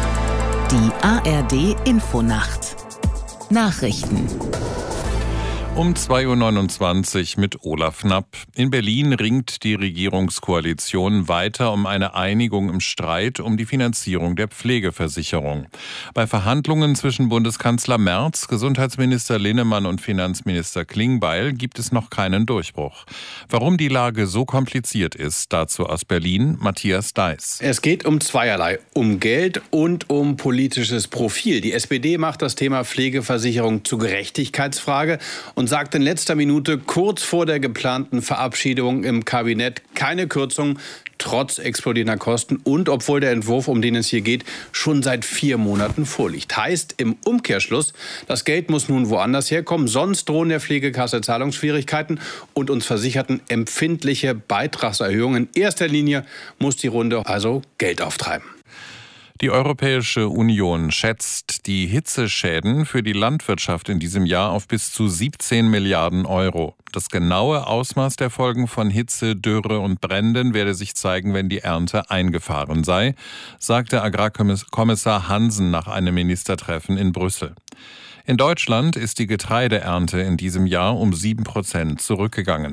S4: Die A R D Infonacht. Nachrichten.
S2: Um zwei Uhr neunundzwanzig mit Olaf Knapp. In Berlin ringt die Regierungskoalition weiter um eine Einigung im Streit um die Finanzierung der Pflegeversicherung. Bei Verhandlungen zwischen Bundeskanzler Merz, Gesundheitsminister Linnemann und Finanzminister Klingbeil gibt es noch keinen Durchbruch. Warum die Lage so kompliziert ist, dazu aus Berlin Matthias Deiß.
S7: Es geht um zweierlei, um Geld und um politisches Profil. Die S P D macht das Thema Pflegeversicherung zur Gerechtigkeitsfrage und sagt in letzter Minute kurz vor der geplanten Verabschiedung im Kabinett keine Kürzung, trotz explodierender Kosten und obwohl der Entwurf, um den es hier geht, schon seit vier Monaten vorliegt. Heißt im Umkehrschluss, das Geld muss nun woanders herkommen, sonst drohen der Pflegekasse Zahlungsschwierigkeiten und uns Versicherten empfindliche Beitragserhöhungen. In erster Linie muss die Runde also Geld auftreiben.
S2: Die Europäische Union schätzt die Hitzeschäden für die Landwirtschaft in diesem Jahr auf bis zu siebzehn Milliarden Euro. Das genaue Ausmaß der Folgen von Hitze, Dürre und Bränden werde sich zeigen, wenn die Ernte eingefahren sei, sagte Agrarkommissar Hansen nach einem Ministertreffen in Brüssel. In Deutschland ist die Getreideernte in diesem Jahr um sieben Prozent zurückgegangen.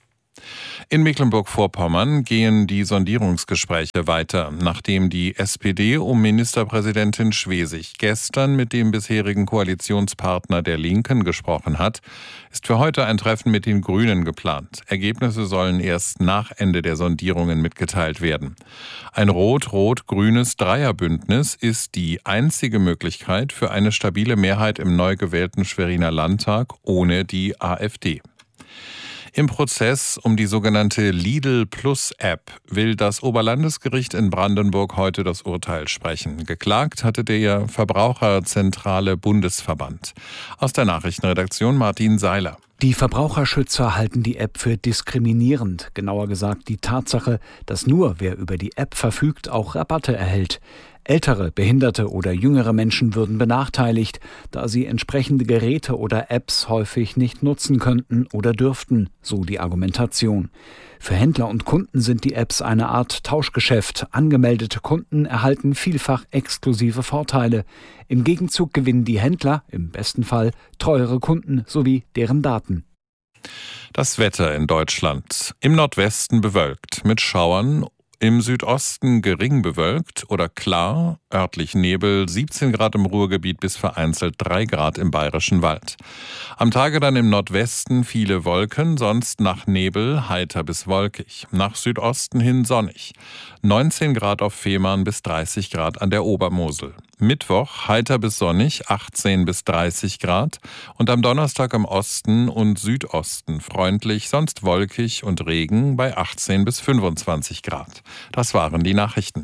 S2: In Mecklenburg-Vorpommern gehen die Sondierungsgespräche weiter, nachdem die S P D um Ministerpräsidentin Schwesig gestern mit dem bisherigen Koalitionspartner der Linken gesprochen hat, ist für heute ein Treffen mit den Grünen geplant. Ergebnisse sollen erst nach Ende der Sondierungen mitgeteilt werden. Ein rot-rot-grünes Dreierbündnis ist die einzige Möglichkeit für eine stabile Mehrheit im neu gewählten Schweriner Landtag ohne die AfD. Im Prozess um die sogenannte Lidl-Plus-App will das Oberlandesgericht in Brandenburg heute das Urteil sprechen. Geklagt hatte der Verbraucherzentrale Bundesverband. Aus der Nachrichtenredaktion Martin Seiler.
S8: Die Verbraucherschützer halten die App für diskriminierend. Genauer gesagt die Tatsache, dass nur wer über die App verfügt, auch Rabatte erhält. Ältere, behinderte oder jüngere Menschen würden benachteiligt, da sie entsprechende Geräte oder Apps häufig nicht nutzen könnten oder dürften, so die Argumentation. Für Händler und Kunden sind die Apps eine Art Tauschgeschäft. Angemeldete Kunden erhalten vielfach exklusive Vorteile. Im Gegenzug gewinnen die Händler, im besten Fall, treuere Kunden sowie deren Daten.
S2: Das Wetter in Deutschland. Im Nordwesten bewölkt mit Schauern. Im Südosten gering bewölkt oder klar, örtlich Nebel, siebzehn Grad im Ruhrgebiet bis vereinzelt drei Grad im Bayerischen Wald. Am Tage dann im Nordwesten viele Wolken, sonst nach Nebel heiter bis wolkig. Nach Südosten hin sonnig. neunzehn Grad auf Fehmarn bis dreißig Grad an der Obermosel. Mittwoch heiter bis sonnig, achtzehn bis dreißig Grad und am Donnerstag im Osten und Südosten freundlich, sonst wolkig und Regen bei achtzehn bis fünfundzwanzig Grad. Das waren die Nachrichten.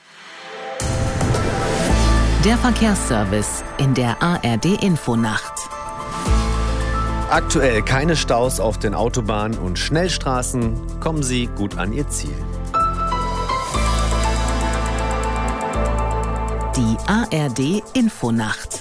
S4: Der Verkehrsservice in der A R D-Infonacht.
S5: Aktuell keine Staus auf den Autobahnen und Schnellstraßen. Kommen Sie gut an Ihr Ziel.
S4: Die A R D-Infonacht.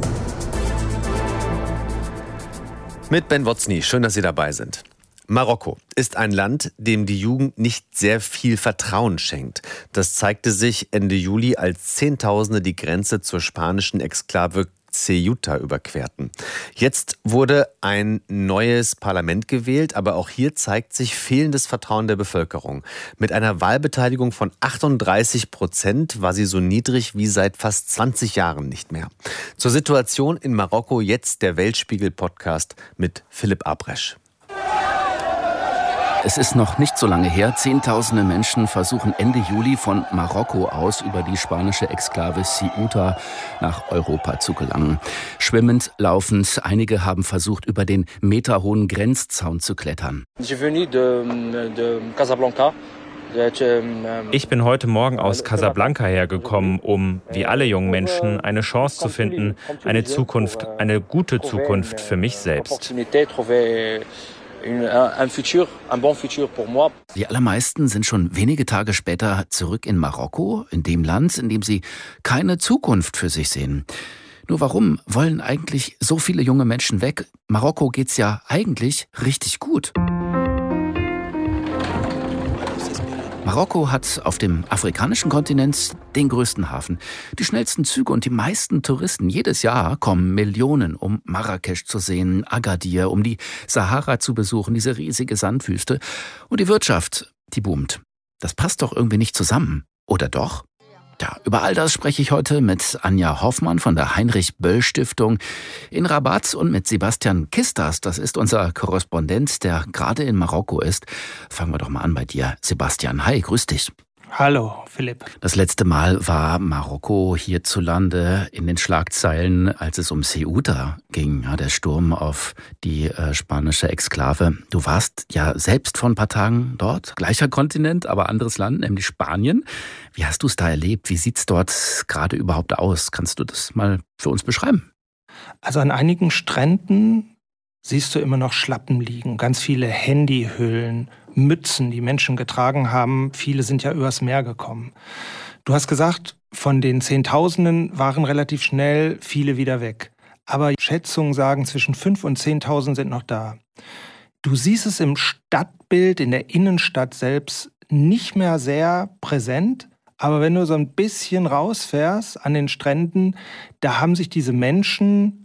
S5: Mit Ben Wotzny, schön, dass Sie dabei sind. Marokko ist ein Land, dem die Jugend nicht sehr viel Vertrauen schenkt. Das zeigte sich Ende Juli, als Zehntausende die Grenze zur spanischen Exklave Ceuta überquerten. Jetzt wurde ein neues Parlament gewählt, aber auch hier zeigt sich fehlendes Vertrauen der Bevölkerung. Mit einer Wahlbeteiligung von achtunddreißig Prozent war sie so niedrig wie seit fast zwanzig Jahren nicht mehr. Zur Situation in Marokko jetzt der Weltspiegel-Podcast mit Philipp Abresch.
S9: Es ist noch nicht so lange her. Zehntausende Menschen versuchen Ende Juli von Marokko aus über die spanische Exklave Ceuta nach Europa zu gelangen. Schwimmend, laufend. Einige haben versucht, über den meterhohen Grenzzaun zu klettern.
S25: Ich bin heute Morgen aus Casablanca hergekommen, um, wie alle jungen Menschen, eine Chance zu finden, eine Zukunft, eine gute Zukunft für mich selbst.
S9: Die allermeisten sind schon wenige Tage später zurück in Marokko, in dem Land, in dem sie keine Zukunft für sich sehen. Nur warum wollen eigentlich so viele junge Menschen weg? Marokko geht's ja eigentlich richtig gut. Marokko hat auf dem afrikanischen Kontinent den größten Hafen, die schnellsten Züge und die meisten Touristen. Jedes Jahr kommen Millionen, um Marrakesch zu sehen, Agadir, um die Sahara zu besuchen, diese riesige Sandwüste. Und die Wirtschaft, die boomt. Das passt doch irgendwie nicht zusammen, oder doch? Ja, über all das spreche ich heute mit Anja Hoffmann von der Heinrich-Böll-Stiftung in Rabat und mit Sebastian Kistas. Das ist unser Korrespondent, der gerade in Marokko ist. Fangen wir doch mal an bei dir, Sebastian. Hi, grüß dich.
S6: Hallo, Philipp.
S9: Das letzte Mal war Marokko hierzulande in den Schlagzeilen, als es um Ceuta ging, ja, der Sturm auf die äh, spanische Exklave. Du warst ja selbst vor ein paar Tagen dort, gleicher Kontinent, aber anderes Land, nämlich Spanien. Wie hast du es da erlebt? Wie sieht es dort gerade überhaupt aus? Kannst du das mal für uns beschreiben?
S6: Also an einigen Stränden siehst du immer noch Schlappen liegen, ganz viele Handyhüllen, Mützen, die Menschen getragen haben. Viele sind ja übers Meer gekommen. Du hast gesagt, von den Zehntausenden waren relativ schnell viele wieder weg. Aber Schätzungen sagen, zwischen fünf und zehntausend sind noch da. Du siehst es im Stadtbild, in der Innenstadt selbst nicht mehr sehr präsent. Aber wenn du so ein bisschen rausfährst an den Stränden, da haben sich diese Menschen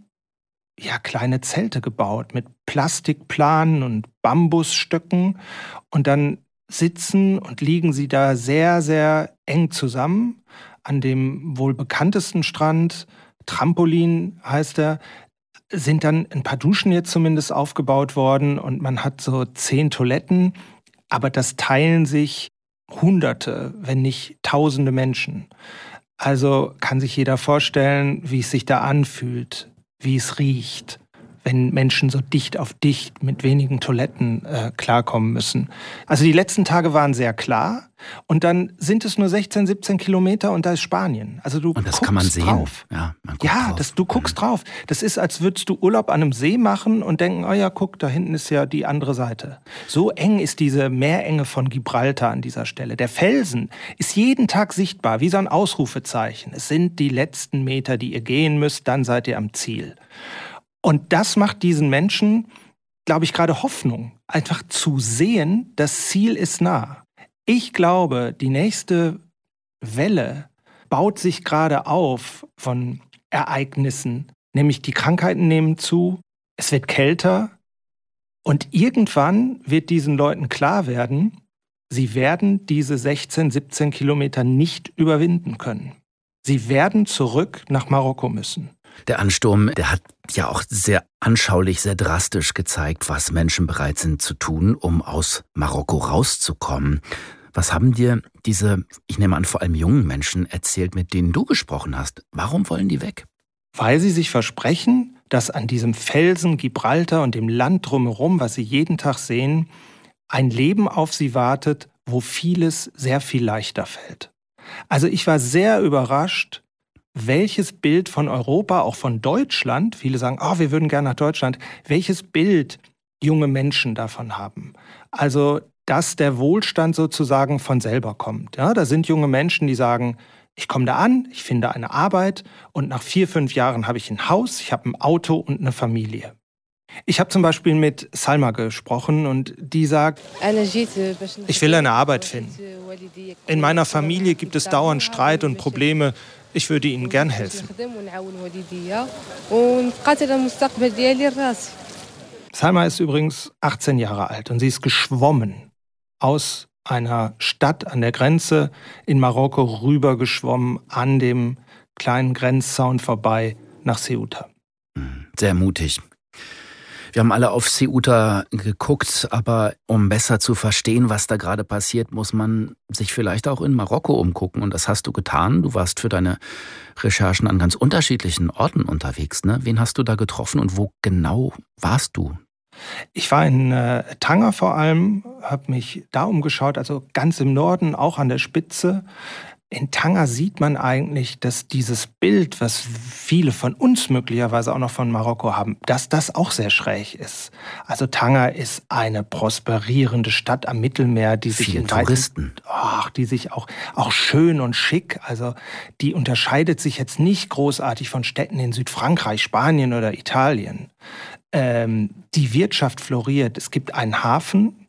S6: ja kleine Zelte gebaut mit Plastikplanen und Bambusstöcken und dann sitzen und liegen sie da sehr, sehr eng zusammen an dem wohl bekanntesten Strand, Trampolin heißt er, sind dann ein paar Duschen jetzt zumindest aufgebaut worden und man hat so zehn Toiletten, aber das teilen sich Hunderte, wenn nicht Tausende Menschen. Also kann sich jeder vorstellen, wie es sich da anfühlt, wie es riecht, wenn Menschen so dicht auf dicht mit wenigen Toiletten äh, klarkommen müssen. Also die letzten Tage waren sehr klar und dann sind es nur sechzehn, siebzehn Kilometer und da ist Spanien. Also du
S9: und das
S6: guckst
S9: kann man sehen.
S6: Drauf.
S9: Ja, man guckt
S6: ja
S9: drauf.
S6: Das, du guckst mhm. drauf. Das ist, als würdest du Urlaub an einem See machen und denken, oh ja, guck, da hinten ist ja die andere Seite. So eng ist diese Meerenge von Gibraltar an dieser Stelle. Der Felsen ist jeden Tag sichtbar, wie so ein Ausrufezeichen. Es sind die letzten Meter, die ihr gehen müsst, dann seid ihr am Ziel. Und das macht diesen Menschen, glaube ich, gerade Hoffnung, einfach zu sehen, das Ziel ist nah. Ich glaube, die nächste Welle baut sich gerade auf von Ereignissen, nämlich die Krankheiten nehmen zu, es wird kälter und irgendwann wird diesen Leuten klar werden, sie werden diese sechzehn, siebzehn Kilometer nicht überwinden können. Sie werden zurück nach Marokko müssen.
S9: Der Ansturm, der hat ja auch sehr anschaulich, sehr drastisch gezeigt, was Menschen bereit sind zu tun, um aus Marokko rauszukommen. Was haben dir diese, ich nehme an, vor allem jungen Menschen erzählt, mit denen du gesprochen hast? Warum wollen die weg?
S6: Weil sie sich versprechen, dass an diesem Felsen Gibraltar und dem Land drumherum, was sie jeden Tag sehen, ein Leben auf sie wartet, wo vieles sehr viel leichter fällt. Also ich war sehr überrascht, welches Bild von Europa, auch von Deutschland, viele sagen, oh, wir würden gerne nach Deutschland, welches Bild junge Menschen davon haben. Also, dass der Wohlstand sozusagen von selber kommt. Ja, da sind junge Menschen, die sagen, ich komme da an, ich finde eine Arbeit und nach vier, fünf Jahren habe ich ein Haus, ich habe ein Auto und eine Familie. Ich habe zum Beispiel mit Salma gesprochen und die sagt, ich will eine Arbeit finden. In meiner Familie gibt es dauernd Streit und Probleme. Ich würde ihnen gern helfen. Salma ist übrigens achtzehn Jahre alt und sie ist geschwommen aus einer Stadt an der Grenze in Marokko rübergeschwommen an dem kleinen Grenzzaun vorbei nach Ceuta.
S9: Sehr mutig. Wir haben alle auf Ceuta geguckt, aber um besser zu verstehen, was da gerade passiert, muss man sich vielleicht auch in Marokko umgucken. Und das hast du getan. Du warst für deine Recherchen an ganz unterschiedlichen Orten unterwegs, ne? Wen hast du da getroffen und wo genau warst du?
S6: Ich war in äh, Tanger vor allem, habe mich da umgeschaut, also ganz im Norden, auch an der Spitze. In Tanger sieht man eigentlich, dass dieses Bild, was viele von uns möglicherweise auch noch von Marokko haben, dass das auch sehr schräg ist. Also Tanger ist eine prosperierende Stadt am Mittelmeer, die sich
S9: Viele
S6: in
S9: Touristen.
S6: Ach, die sich auch auch schön und schick. Also die unterscheidet sich jetzt nicht großartig von Städten in Südfrankreich, Spanien oder Italien. Ähm, die Wirtschaft floriert. Es gibt einen Hafen,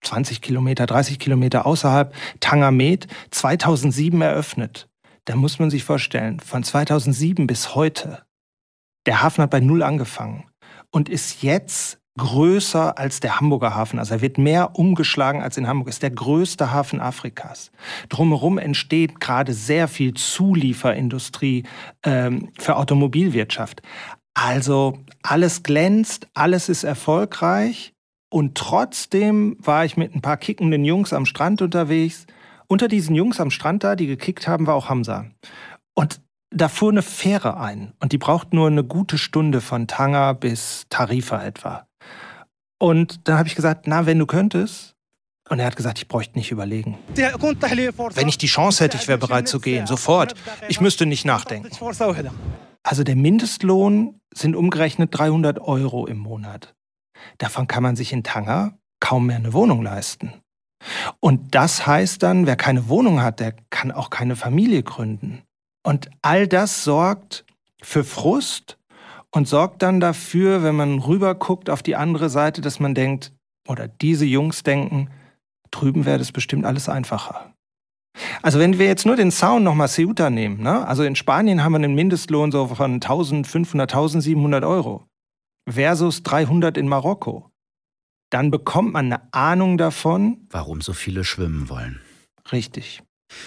S6: zwanzig Kilometer, dreißig Kilometer außerhalb, Tanger Med, zweitausendsieben eröffnet. Da muss man sich vorstellen, von zweitausendsieben bis heute, der Hafen hat bei Null angefangen und ist jetzt größer als der Hamburger Hafen. Also er wird mehr umgeschlagen als in Hamburg. Ist der größte Hafen Afrikas. Drumherum entsteht gerade sehr viel Zulieferindustrie ähm, für Automobilwirtschaft. Also alles glänzt, alles ist erfolgreich. Und trotzdem war ich mit ein paar kickenden Jungs am Strand unterwegs. Unter diesen Jungs am Strand da, die gekickt haben, war auch Hamza. Und da fuhr eine Fähre ein. Und die braucht nur eine gute Stunde von Tanger bis Tarifa etwa. Und dann habe ich gesagt, na, wenn du könntest. Und er hat gesagt, ich bräuchte nicht überlegen. Wenn ich die Chance hätte, ich wäre bereit zu gehen, sofort. Ich müsste nicht nachdenken. Also der Mindestlohn sind umgerechnet dreihundert Euro im Monat. Davon kann man sich in Tanger kaum mehr eine Wohnung leisten. Und das heißt dann, wer keine Wohnung hat, der kann auch keine Familie gründen. Und all das sorgt für Frust und sorgt dann dafür, wenn man rüber guckt auf die andere Seite, dass man denkt, oder diese Jungs denken, drüben wäre das bestimmt alles einfacher. Also wenn wir jetzt nur den Sound nochmal Ceuta nehmen, ne? Also in Spanien haben wir einen Mindestlohn so von eintausendfünfhundert, eintausendsiebenhundert Euro versus dreihundert in Marokko. Dann bekommt man eine Ahnung davon,
S9: warum so viele schwimmen wollen.
S6: Richtig.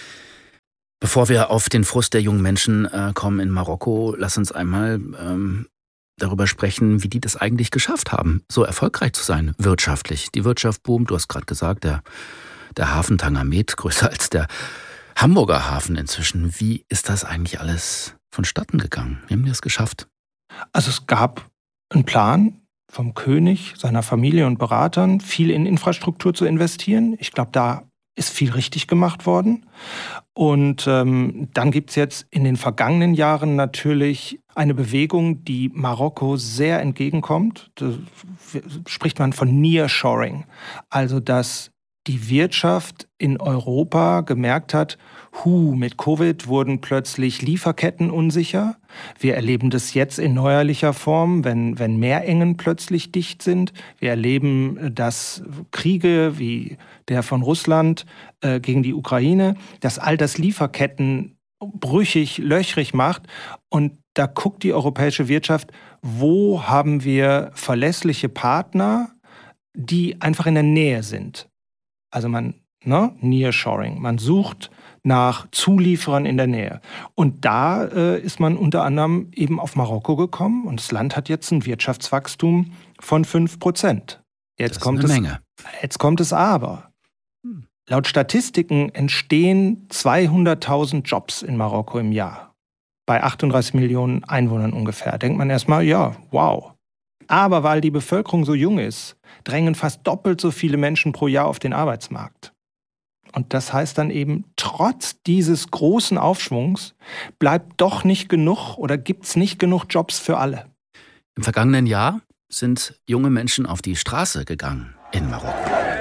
S9: Bevor wir auf den Frust der jungen Menschen äh, kommen in Marokko, lass uns einmal ähm, darüber sprechen, wie die das eigentlich geschafft haben, so erfolgreich zu sein, wirtschaftlich. Die Wirtschaft boomt, du hast gerade gesagt, der, der Hafen Tanger Med, größer als der Hamburger Hafen inzwischen. Wie ist das eigentlich alles vonstatten gegangen? Wie haben die das geschafft?
S6: Also es gab einen Plan vom König, seiner Familie und Beratern, viel in Infrastruktur zu investieren. Ich glaube, da ist viel richtig gemacht worden. Und ähm, dann gibt es jetzt in den vergangenen Jahren natürlich eine Bewegung, die Marokko sehr entgegenkommt. Da spricht man von Nearshoring. Also, dass die Wirtschaft in Europa gemerkt hat, hu, mit Covid wurden plötzlich Lieferketten unsicher. Wir erleben das jetzt in neuerlicher Form, wenn, wenn Meerengen plötzlich dicht sind. Wir erleben, dass Kriege wie der von Russland äh, gegen die Ukraine, dass all das Lieferketten brüchig, löchrig macht. Und da guckt die europäische Wirtschaft, wo haben wir verlässliche Partner, die einfach in der Nähe sind. Also man, ne, Nearshoring, man sucht nach Zulieferern in der Nähe. Und da äh, ist man unter anderem eben auf Marokko gekommen und das Land hat jetzt ein Wirtschaftswachstum von fünf Prozent. Jetzt
S9: das ist
S6: kommt
S9: eine
S6: es,
S9: Menge.
S6: Jetzt kommt es aber. Hm. Laut Statistiken entstehen zweihunderttausend Jobs in Marokko im Jahr. Bei achtunddreißig Millionen Einwohnern ungefähr. Denkt man erstmal, ja, wow. Aber weil die Bevölkerung so jung ist, drängen fast doppelt so viele Menschen pro Jahr auf den Arbeitsmarkt. Und das heißt dann eben, trotz dieses großen Aufschwungs bleibt doch nicht genug oder gibt es nicht genug Jobs für alle.
S9: Im vergangenen Jahr sind junge Menschen auf die Straße gegangen in Marokko.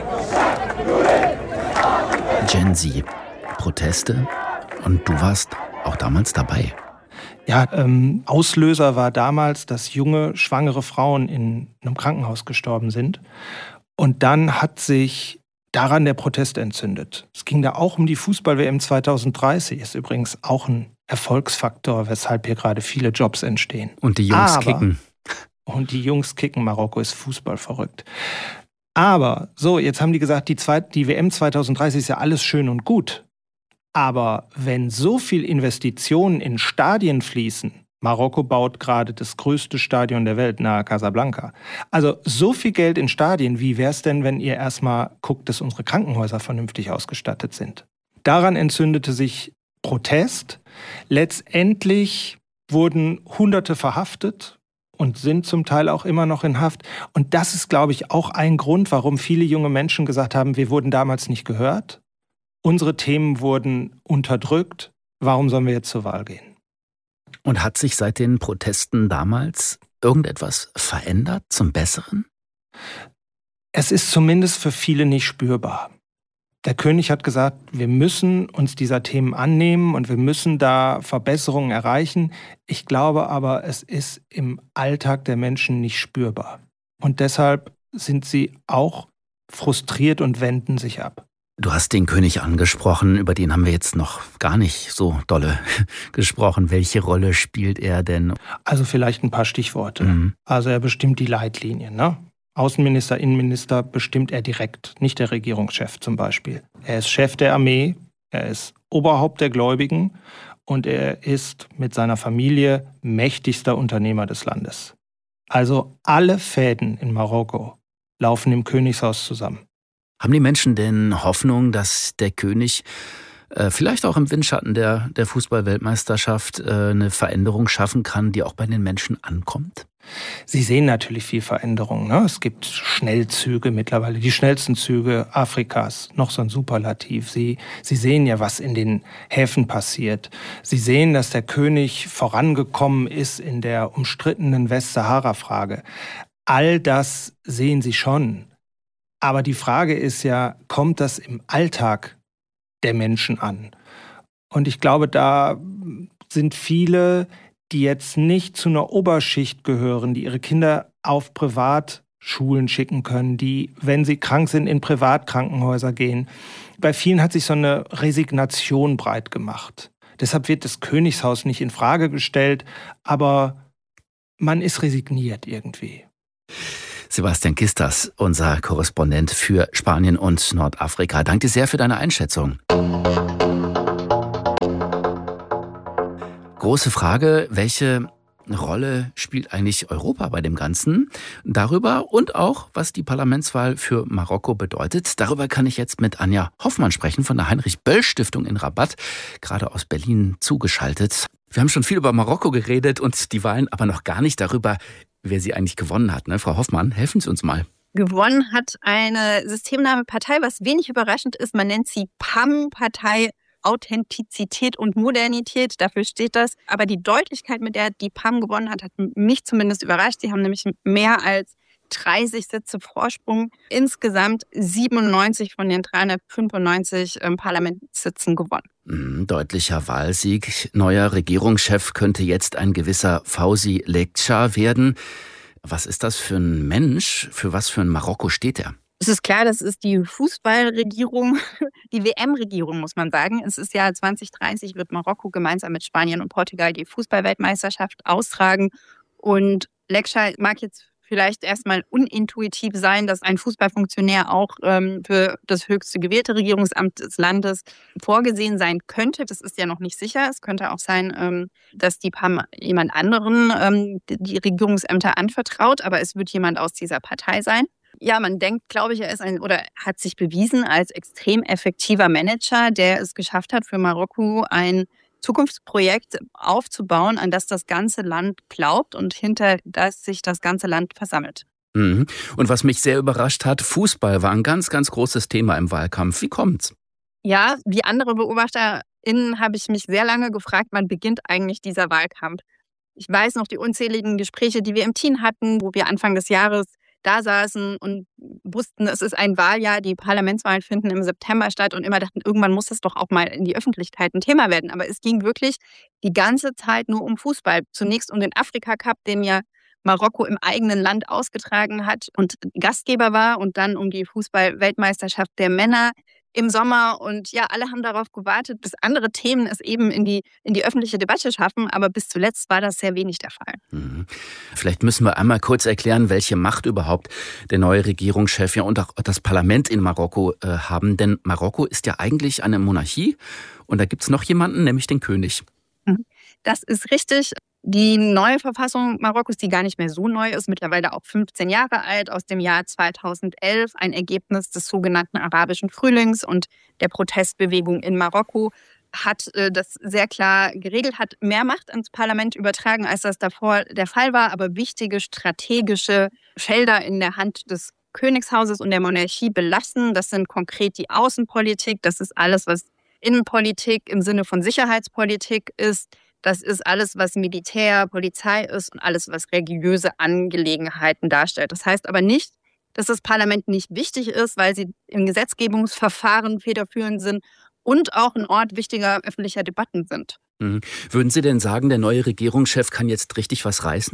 S9: Gen Z, Proteste und du warst auch damals dabei.
S6: Ja, ähm, Auslöser war damals, dass junge, schwangere Frauen in einem Krankenhaus gestorben sind. Und dann hat sich daran der Protest entzündet. Es ging da auch um die Fußball-W M zweitausenddreißig. Ist übrigens auch ein Erfolgsfaktor, weshalb hier gerade viele Jobs entstehen.
S9: Und die Jungs
S6: Aber,
S9: kicken.
S6: Und die Jungs kicken. Marokko ist Fußball verrückt. Aber, so, jetzt haben die gesagt, die, Zweit- die W M zweitausenddreißig ist ja alles schön und gut. Aber wenn so viel Investitionen in Stadien fließen, Marokko baut gerade das größte Stadion der Welt nahe Casablanca. Also so viel Geld in Stadien, wie wäre es denn, wenn ihr erstmal guckt, dass unsere Krankenhäuser vernünftig ausgestattet sind? Daran entzündete sich Protest. Letztendlich wurden Hunderte verhaftet und sind zum Teil auch immer noch in Haft. Und das ist, glaube ich, auch ein Grund, warum viele junge Menschen gesagt haben, wir wurden damals nicht gehört. Unsere Themen wurden unterdrückt. Warum sollen wir jetzt zur Wahl gehen?
S9: Und hat sich seit den Protesten damals irgendetwas verändert zum Besseren?
S6: Es ist zumindest für viele nicht spürbar. Der König hat gesagt, wir müssen uns dieser Themen annehmen und wir müssen da Verbesserungen erreichen. Ich glaube aber, es ist im Alltag der Menschen nicht spürbar. Und deshalb sind sie auch frustriert und wenden sich ab.
S9: Du hast den König angesprochen, über den haben wir jetzt noch gar nicht so dolle gesprochen. Welche Rolle spielt er denn?
S6: Also vielleicht ein paar Stichworte.
S9: Mhm.
S6: Also er bestimmt die Leitlinien, ne? Außenminister, Innenminister bestimmt er direkt, nicht der Regierungschef zum Beispiel. Er ist Chef der Armee, er ist Oberhaupt der Gläubigen und er ist mit seiner Familie mächtigster Unternehmer des Landes. Also alle Fäden in Marokko laufen im Königshaus zusammen.
S9: Haben die Menschen denn Hoffnung, dass der König äh, vielleicht auch im Windschatten der, der Fußball-Weltmeisterschaft äh, eine Veränderung schaffen kann, die auch bei den Menschen ankommt?
S6: Sie sehen natürlich viel Veränderung, ne? Es gibt Schnellzüge mittlerweile, die schnellsten Züge Afrikas, noch so ein Superlativ. Sie, Sie sehen ja, was in den Häfen passiert. Sie sehen, dass der König vorangekommen ist in der umstrittenen Westsahara-Frage. All das sehen Sie schon. Aber die Frage ist ja, kommt das im Alltag der Menschen an? Und ich glaube, da sind viele, die jetzt nicht zu einer Oberschicht gehören, die ihre Kinder auf Privatschulen schicken können, die, wenn sie krank sind, in Privatkrankenhäuser gehen. Bei vielen hat sich so eine Resignation breit gemacht. Deshalb wird das Königshaus nicht in Frage gestellt, aber man ist resigniert irgendwie.
S9: Sebastian Kistas, unser Korrespondent für Spanien und Nordafrika. Danke sehr für deine Einschätzung. Große Frage, welche Rolle spielt eigentlich Europa bei dem Ganzen? Darüber und auch, was die Parlamentswahl für Marokko bedeutet. Darüber kann ich jetzt mit Anja Hoffmann sprechen von der Heinrich-Böll-Stiftung in Rabat, gerade aus Berlin zugeschaltet. Wir haben schon viel über Marokko geredet und die Wahlen, aber noch gar nicht darüber, wer sie eigentlich gewonnen hat. Ne? Frau Hoffmann, helfen Sie uns mal.
S10: Gewonnen hat eine systemnahe Partei, was wenig überraschend ist. Man nennt sie P A M, Partei Authentizität und Modernität. Dafür steht das. Aber die Deutlichkeit, mit der die P A M gewonnen hat, hat mich zumindest überrascht. Sie haben nämlich mehr als dreißig Sitze Vorsprung. Insgesamt siebenundneunzig von den dreihundertfünfundneunzig ähm, Parlamentssitzen gewonnen.
S9: Deutlicher Wahlsieg. Neuer Regierungschef könnte jetzt ein gewisser Fawzi Lekcha werden. Was ist das für ein Mensch? Für was für ein Marokko steht er?
S10: Es ist klar, das ist die Fußballregierung, die W M-Regierung, muss man sagen. Es ist ja zwanzig dreißig, wird Marokko gemeinsam mit Spanien und Portugal die Fußballweltmeisterschaft austragen. Und Lekcha mag jetzt vielleicht erstmal unintuitiv sein, dass ein Fußballfunktionär auch ähm, für das höchste gewählte Regierungsamt des Landes vorgesehen sein könnte. Das ist ja noch nicht sicher. Es könnte auch sein, ähm, dass die P A M jemand anderen ähm, die Regierungsämter anvertraut, aber es wird jemand aus dieser Partei sein. Ja, man denkt, glaube ich, er ist ein oder hat sich bewiesen als extrem effektiver Manager, der es geschafft hat, für Marokko ein Zukunftsprojekt aufzubauen, an das das ganze Land glaubt und hinter das sich das ganze Land versammelt.
S9: Mhm. Und was mich sehr überrascht hat, Fußball war ein ganz, ganz großes Thema im Wahlkampf. Wie kommt's?
S10: Ja, wie andere BeobachterInnen habe ich mich sehr lange gefragt, wann beginnt eigentlich dieser Wahlkampf? Ich weiß noch die unzähligen Gespräche, die wir im Team hatten, wo wir Anfang des Jahres da saßen und wussten, es ist ein Wahljahr, die Parlamentswahlen finden im September statt und immer dachten, irgendwann muss das doch auch mal in die Öffentlichkeit ein Thema werden. Aber es ging wirklich die ganze Zeit nur um Fußball. Zunächst um den Afrika-Cup, den ja Marokko im eigenen Land ausgetragen hat und Gastgeber war, und dann um die Fußball-Weltmeisterschaft der Männer im Sommer. Und ja, alle haben darauf gewartet, bis andere Themen es eben in die, in die öffentliche Debatte schaffen. Aber bis zuletzt war das sehr wenig der Fall.
S9: Mhm. Vielleicht müssen wir einmal kurz erklären, welche Macht überhaupt der neue Regierungschef ja und auch das Parlament in Marokko äh, haben. Denn Marokko ist ja eigentlich eine Monarchie. Und da gibt es noch jemanden, nämlich den König.
S10: Das ist richtig. Die neue Verfassung Marokkos, die gar nicht mehr so neu ist, mittlerweile auch fünfzehn Jahre alt, aus dem Jahr zweitausendelf, ein Ergebnis des sogenannten arabischen Frühlings und der Protestbewegung in Marokko, hat äh, das sehr klar geregelt, hat mehr Macht ans Parlament übertragen, als das davor der Fall war, aber wichtige strategische Felder in der Hand des Königshauses und der Monarchie belassen. Das sind konkret die Außenpolitik, das ist alles, was Innenpolitik im Sinne von Sicherheitspolitik ist. Das ist alles, was Militär, Polizei ist und alles, was religiöse Angelegenheiten darstellt. Das heißt aber nicht, dass das Parlament nicht wichtig ist, weil sie im Gesetzgebungsverfahren federführend sind und auch ein Ort wichtiger öffentlicher Debatten sind.
S9: Mhm. Würden Sie denn sagen, der neue Regierungschef kann jetzt richtig was reißen?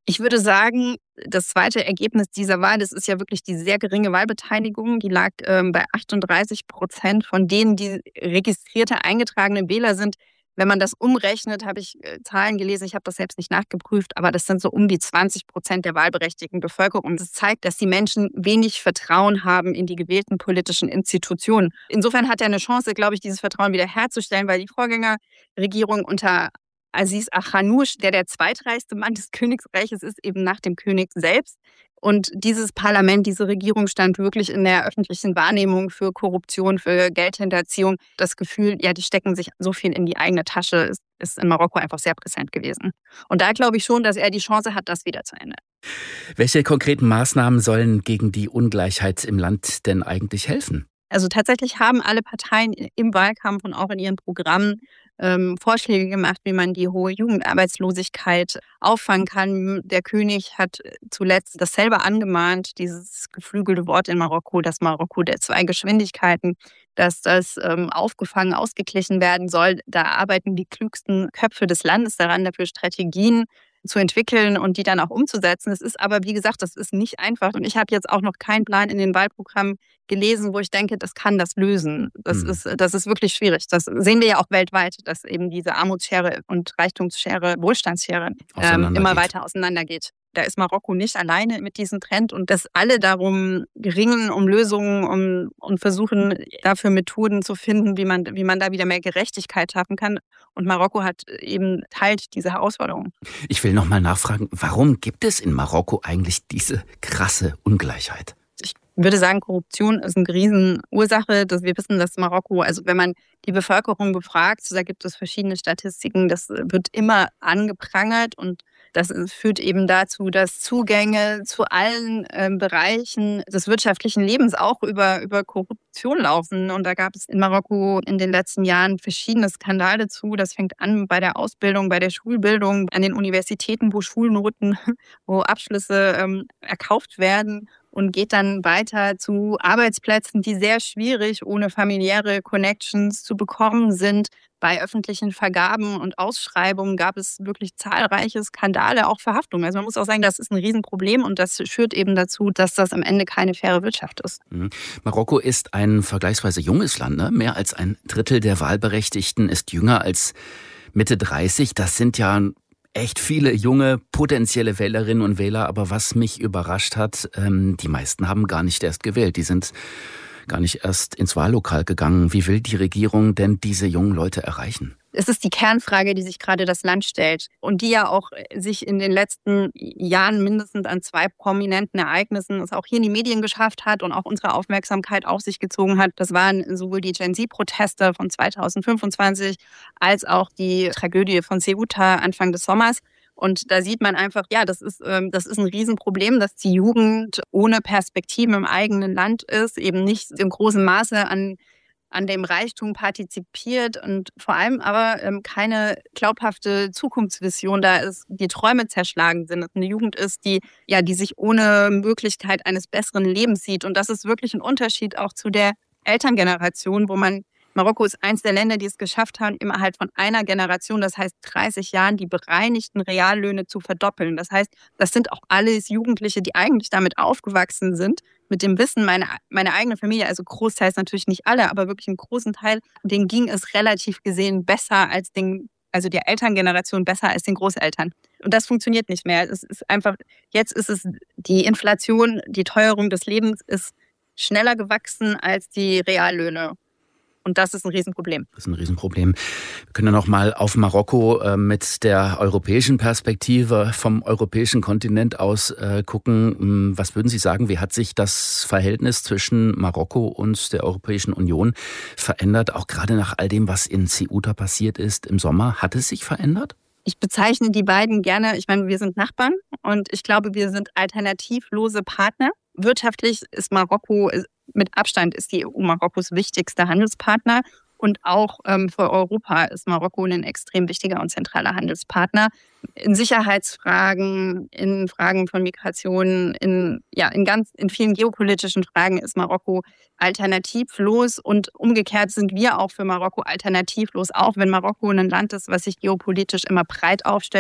S10: Ich würde sagen, das zweite Ergebnis dieser Wahl, das ist ja wirklich die sehr geringe Wahlbeteiligung. Die lag ähm, bei achtunddreißig Prozent von denen, die registrierte eingetragene Wähler sind. Wenn man das umrechnet, habe ich äh, Zahlen gelesen, ich habe das selbst nicht nachgeprüft, aber das sind so um die zwanzig Prozent der wahlberechtigten Bevölkerung. Das zeigt, dass die Menschen wenig Vertrauen haben in die gewählten politischen Institutionen. Insofern hat er eine Chance, glaube ich, dieses Vertrauen wieder herzustellen, weil die Vorgängerregierung unter Aziz Akhanouch, der der zweitreichste Mann des Königsreiches ist, eben nach dem König selbst. Und dieses Parlament, diese Regierung stand wirklich in der öffentlichen Wahrnehmung für Korruption, für Geldhinterziehung. Das Gefühl, ja, die stecken sich so viel in die eigene Tasche, ist, ist in Marokko einfach sehr präsent gewesen. Und da glaube ich schon, dass er die Chance hat, das wieder zu ändern.
S9: Welche konkreten Maßnahmen sollen gegen die Ungleichheit im Land denn eigentlich helfen?
S10: Also tatsächlich haben alle Parteien im Wahlkampf und auch in ihren Programmen ähm, Vorschläge gemacht, wie man die hohe Jugendarbeitslosigkeit auffangen kann. Der König hat zuletzt das selber angemahnt, dieses geflügelte Wort in Marokko, das Marokko der zwei Geschwindigkeiten, dass das ähm, aufgefangen, ausgeglichen werden soll. Da arbeiten die klügsten Köpfe des Landes daran, dafür Strategien zu entwickeln und die dann auch umzusetzen. Es ist aber, wie gesagt, das ist nicht einfach. Und ich habe jetzt auch noch keinen Plan in den Wahlprogrammen gelesen, wo ich denke, das kann das lösen. Das, mhm. ist, das ist wirklich schwierig. Das sehen wir ja auch weltweit, dass eben diese Armutsschere und Reichtumsschere, Wohlstandsschere ähm, immer weiter auseinandergeht. Da ist Marokko nicht alleine mit diesem Trend und dass alle darum ringen, um Lösungen um, und versuchen, dafür Methoden zu finden, wie man, wie man da wieder mehr Gerechtigkeit schaffen kann. Und Marokko hat eben teilt diese Herausforderung.
S9: Ich will noch mal nachfragen, warum gibt es in Marokko eigentlich diese krasse Ungleichheit?
S10: Ich würde sagen, Korruption ist eine Riesenursache. Dass wir wissen, dass Marokko, also wenn man die Bevölkerung befragt, da gibt es verschiedene Statistiken, das wird immer angeprangert und das führt eben dazu, dass Zugänge zu allen äh, Bereichen des wirtschaftlichen Lebens auch über, über Korruption laufen. Und da gab es in Marokko in den letzten Jahren verschiedene Skandale zu. Das fängt an bei der Ausbildung, bei der Schulbildung, an den Universitäten, wo Schulnoten, wo Abschlüsse ähm, erkauft werden. Und geht dann weiter zu Arbeitsplätzen, die sehr schwierig ohne familiäre Connections zu bekommen sind. Bei öffentlichen Vergaben und Ausschreibungen gab es wirklich zahlreiche Skandale, auch Verhaftungen. Also man muss auch sagen, das ist ein Riesenproblem und das führt eben dazu, dass das am Ende keine faire Wirtschaft ist.
S9: Mhm. Marokko ist ein vergleichsweise junges Land, ne? Mehr als ein Drittel der Wahlberechtigten ist jünger als Mitte dreißig. Das sind ja echt viele junge potenzielle Wählerinnen und Wähler, aber was mich überrascht hat, ähm, die meisten haben gar nicht erst gewählt. Die sind gar nicht erst ins Wahllokal gegangen. Wie will die Regierung denn diese jungen Leute erreichen?
S10: Es ist die Kernfrage, die sich gerade das Land stellt und die ja auch sich in den letzten Jahren mindestens an zwei prominenten Ereignissen es auch hier in die Medien geschafft hat und auch unsere Aufmerksamkeit auf sich gezogen hat. Das waren sowohl die Gen Z-Proteste von zweitausendfünfundzwanzig als auch die Tragödie von Ceuta Anfang des Sommers. Und da sieht man einfach, ja, das ist, ähm, das ist ein Riesenproblem, dass die Jugend ohne Perspektiven im eigenen Land ist, eben nicht im großen Maße an an dem Reichtum partizipiert und vor allem aber ähm, keine glaubhafte Zukunftsvision da ist, die Träume zerschlagen sind. Dass eine Jugend ist, die ja, die sich ohne Möglichkeit eines besseren Lebens sieht. Und das ist wirklich ein Unterschied auch zu der Elterngeneration, wo man Marokko ist eins der Länder, die es geschafft haben, innerhalb von einer Generation, das heißt dreißig Jahren, die bereinigten Reallöhne zu verdoppeln. Das heißt, das sind auch alles Jugendliche, die eigentlich damit aufgewachsen sind, mit dem Wissen, meine, meine eigene Familie, also Großteils natürlich nicht alle, aber wirklich einen großen Teil, denen ging es relativ gesehen besser als den, also der Elterngeneration besser als den Großeltern. Und das funktioniert nicht mehr. Es ist einfach, jetzt ist es die Inflation, die Teuerung des Lebens ist schneller gewachsen als die Reallöhne. Und das ist ein Riesenproblem.
S9: Das ist ein Riesenproblem. Wir können noch mal auf Marokko äh, mit der europäischen Perspektive vom europäischen Kontinent aus äh, gucken. Was würden Sie sagen, wie hat sich das Verhältnis zwischen Marokko und der Europäischen Union verändert? Auch gerade nach all dem, was in Ceuta passiert ist im Sommer. Hat es sich verändert?
S10: Ich bezeichne die beiden gerne, ich meine, wir sind Nachbarn und ich glaube, wir sind alternativlose Partner. Wirtschaftlich ist Marokko, mit Abstand ist die E U Marokkos wichtigster Handelspartner und auch ähm, für Europa ist Marokko ein extrem wichtiger und zentraler Handelspartner. In Sicherheitsfragen, in Fragen von Migration, in, ja, in, ganz, in vielen geopolitischen Fragen ist Marokko alternativlos und umgekehrt sind wir auch für Marokko alternativlos, auch wenn Marokko ein Land ist, was sich geopolitisch immer breit aufstellt,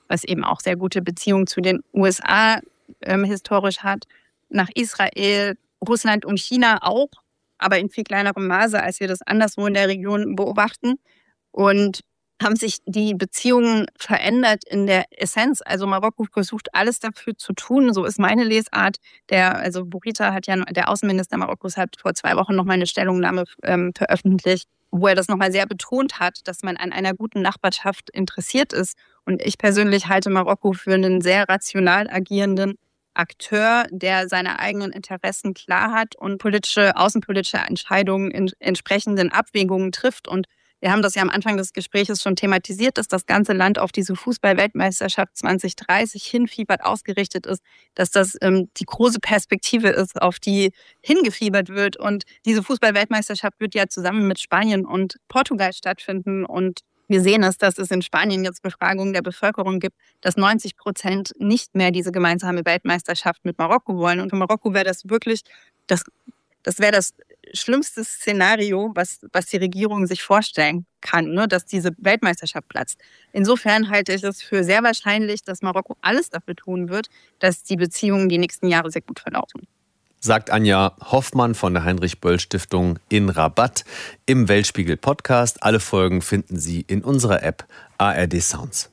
S10: was eben auch sehr gute Beziehungen zu den U S A ähm, historisch hat, nach Israel, Russland und China auch, aber in viel kleinerem Maße, als wir das anderswo in der Region beobachten. Und haben sich die Beziehungen verändert in der Essenz. Also Marokko versucht alles dafür zu tun. So ist meine Lesart. Der, also Bourita hat ja, der Außenminister Marokkos hat vor zwei Wochen noch mal eine Stellungnahme ähm, veröffentlicht, wo er das nochmal sehr betont hat, dass man an einer guten Nachbarschaft interessiert ist. Und ich persönlich halte Marokko für einen sehr rational agierenden Akteur, der seine eigenen Interessen klar hat und politische, außenpolitische Entscheidungen in entsprechenden Abwägungen trifft. Und wir haben das ja am Anfang des Gesprächs schon thematisiert, dass das ganze Land auf diese Fußball-Weltmeisterschaft zwanzig dreißig hinfiebert ausgerichtet ist, dass das ähm, die große Perspektive ist, auf die hingefiebert wird. Und diese Fußball-Weltmeisterschaft wird ja zusammen mit Spanien und Portugal stattfinden. Und wir sehen es, dass es in Spanien jetzt Befragungen der Bevölkerung gibt, dass neunzig Prozent nicht mehr diese gemeinsame Weltmeisterschaft mit Marokko wollen. Und für Marokko wäre das wirklich, das, das wäre das schlimmste Szenario, was, was die Regierung sich vorstellen kann, ne, dass diese Weltmeisterschaft platzt. Insofern halte ich es für sehr wahrscheinlich, dass Marokko alles dafür tun wird, dass die Beziehungen die nächsten Jahre sehr gut verlaufen.
S5: Sagt Anja Hoffmann von der Heinrich-Böll-Stiftung in Rabat im Weltspiegel-Podcast. Alle Folgen finden Sie in unserer App A R D Sounds.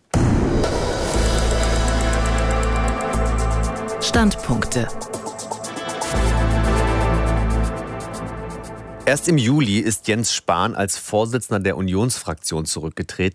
S4: Standpunkte.
S5: Erst im Juli ist Jens Spahn als Vorsitzender der Unionsfraktion zurückgetreten.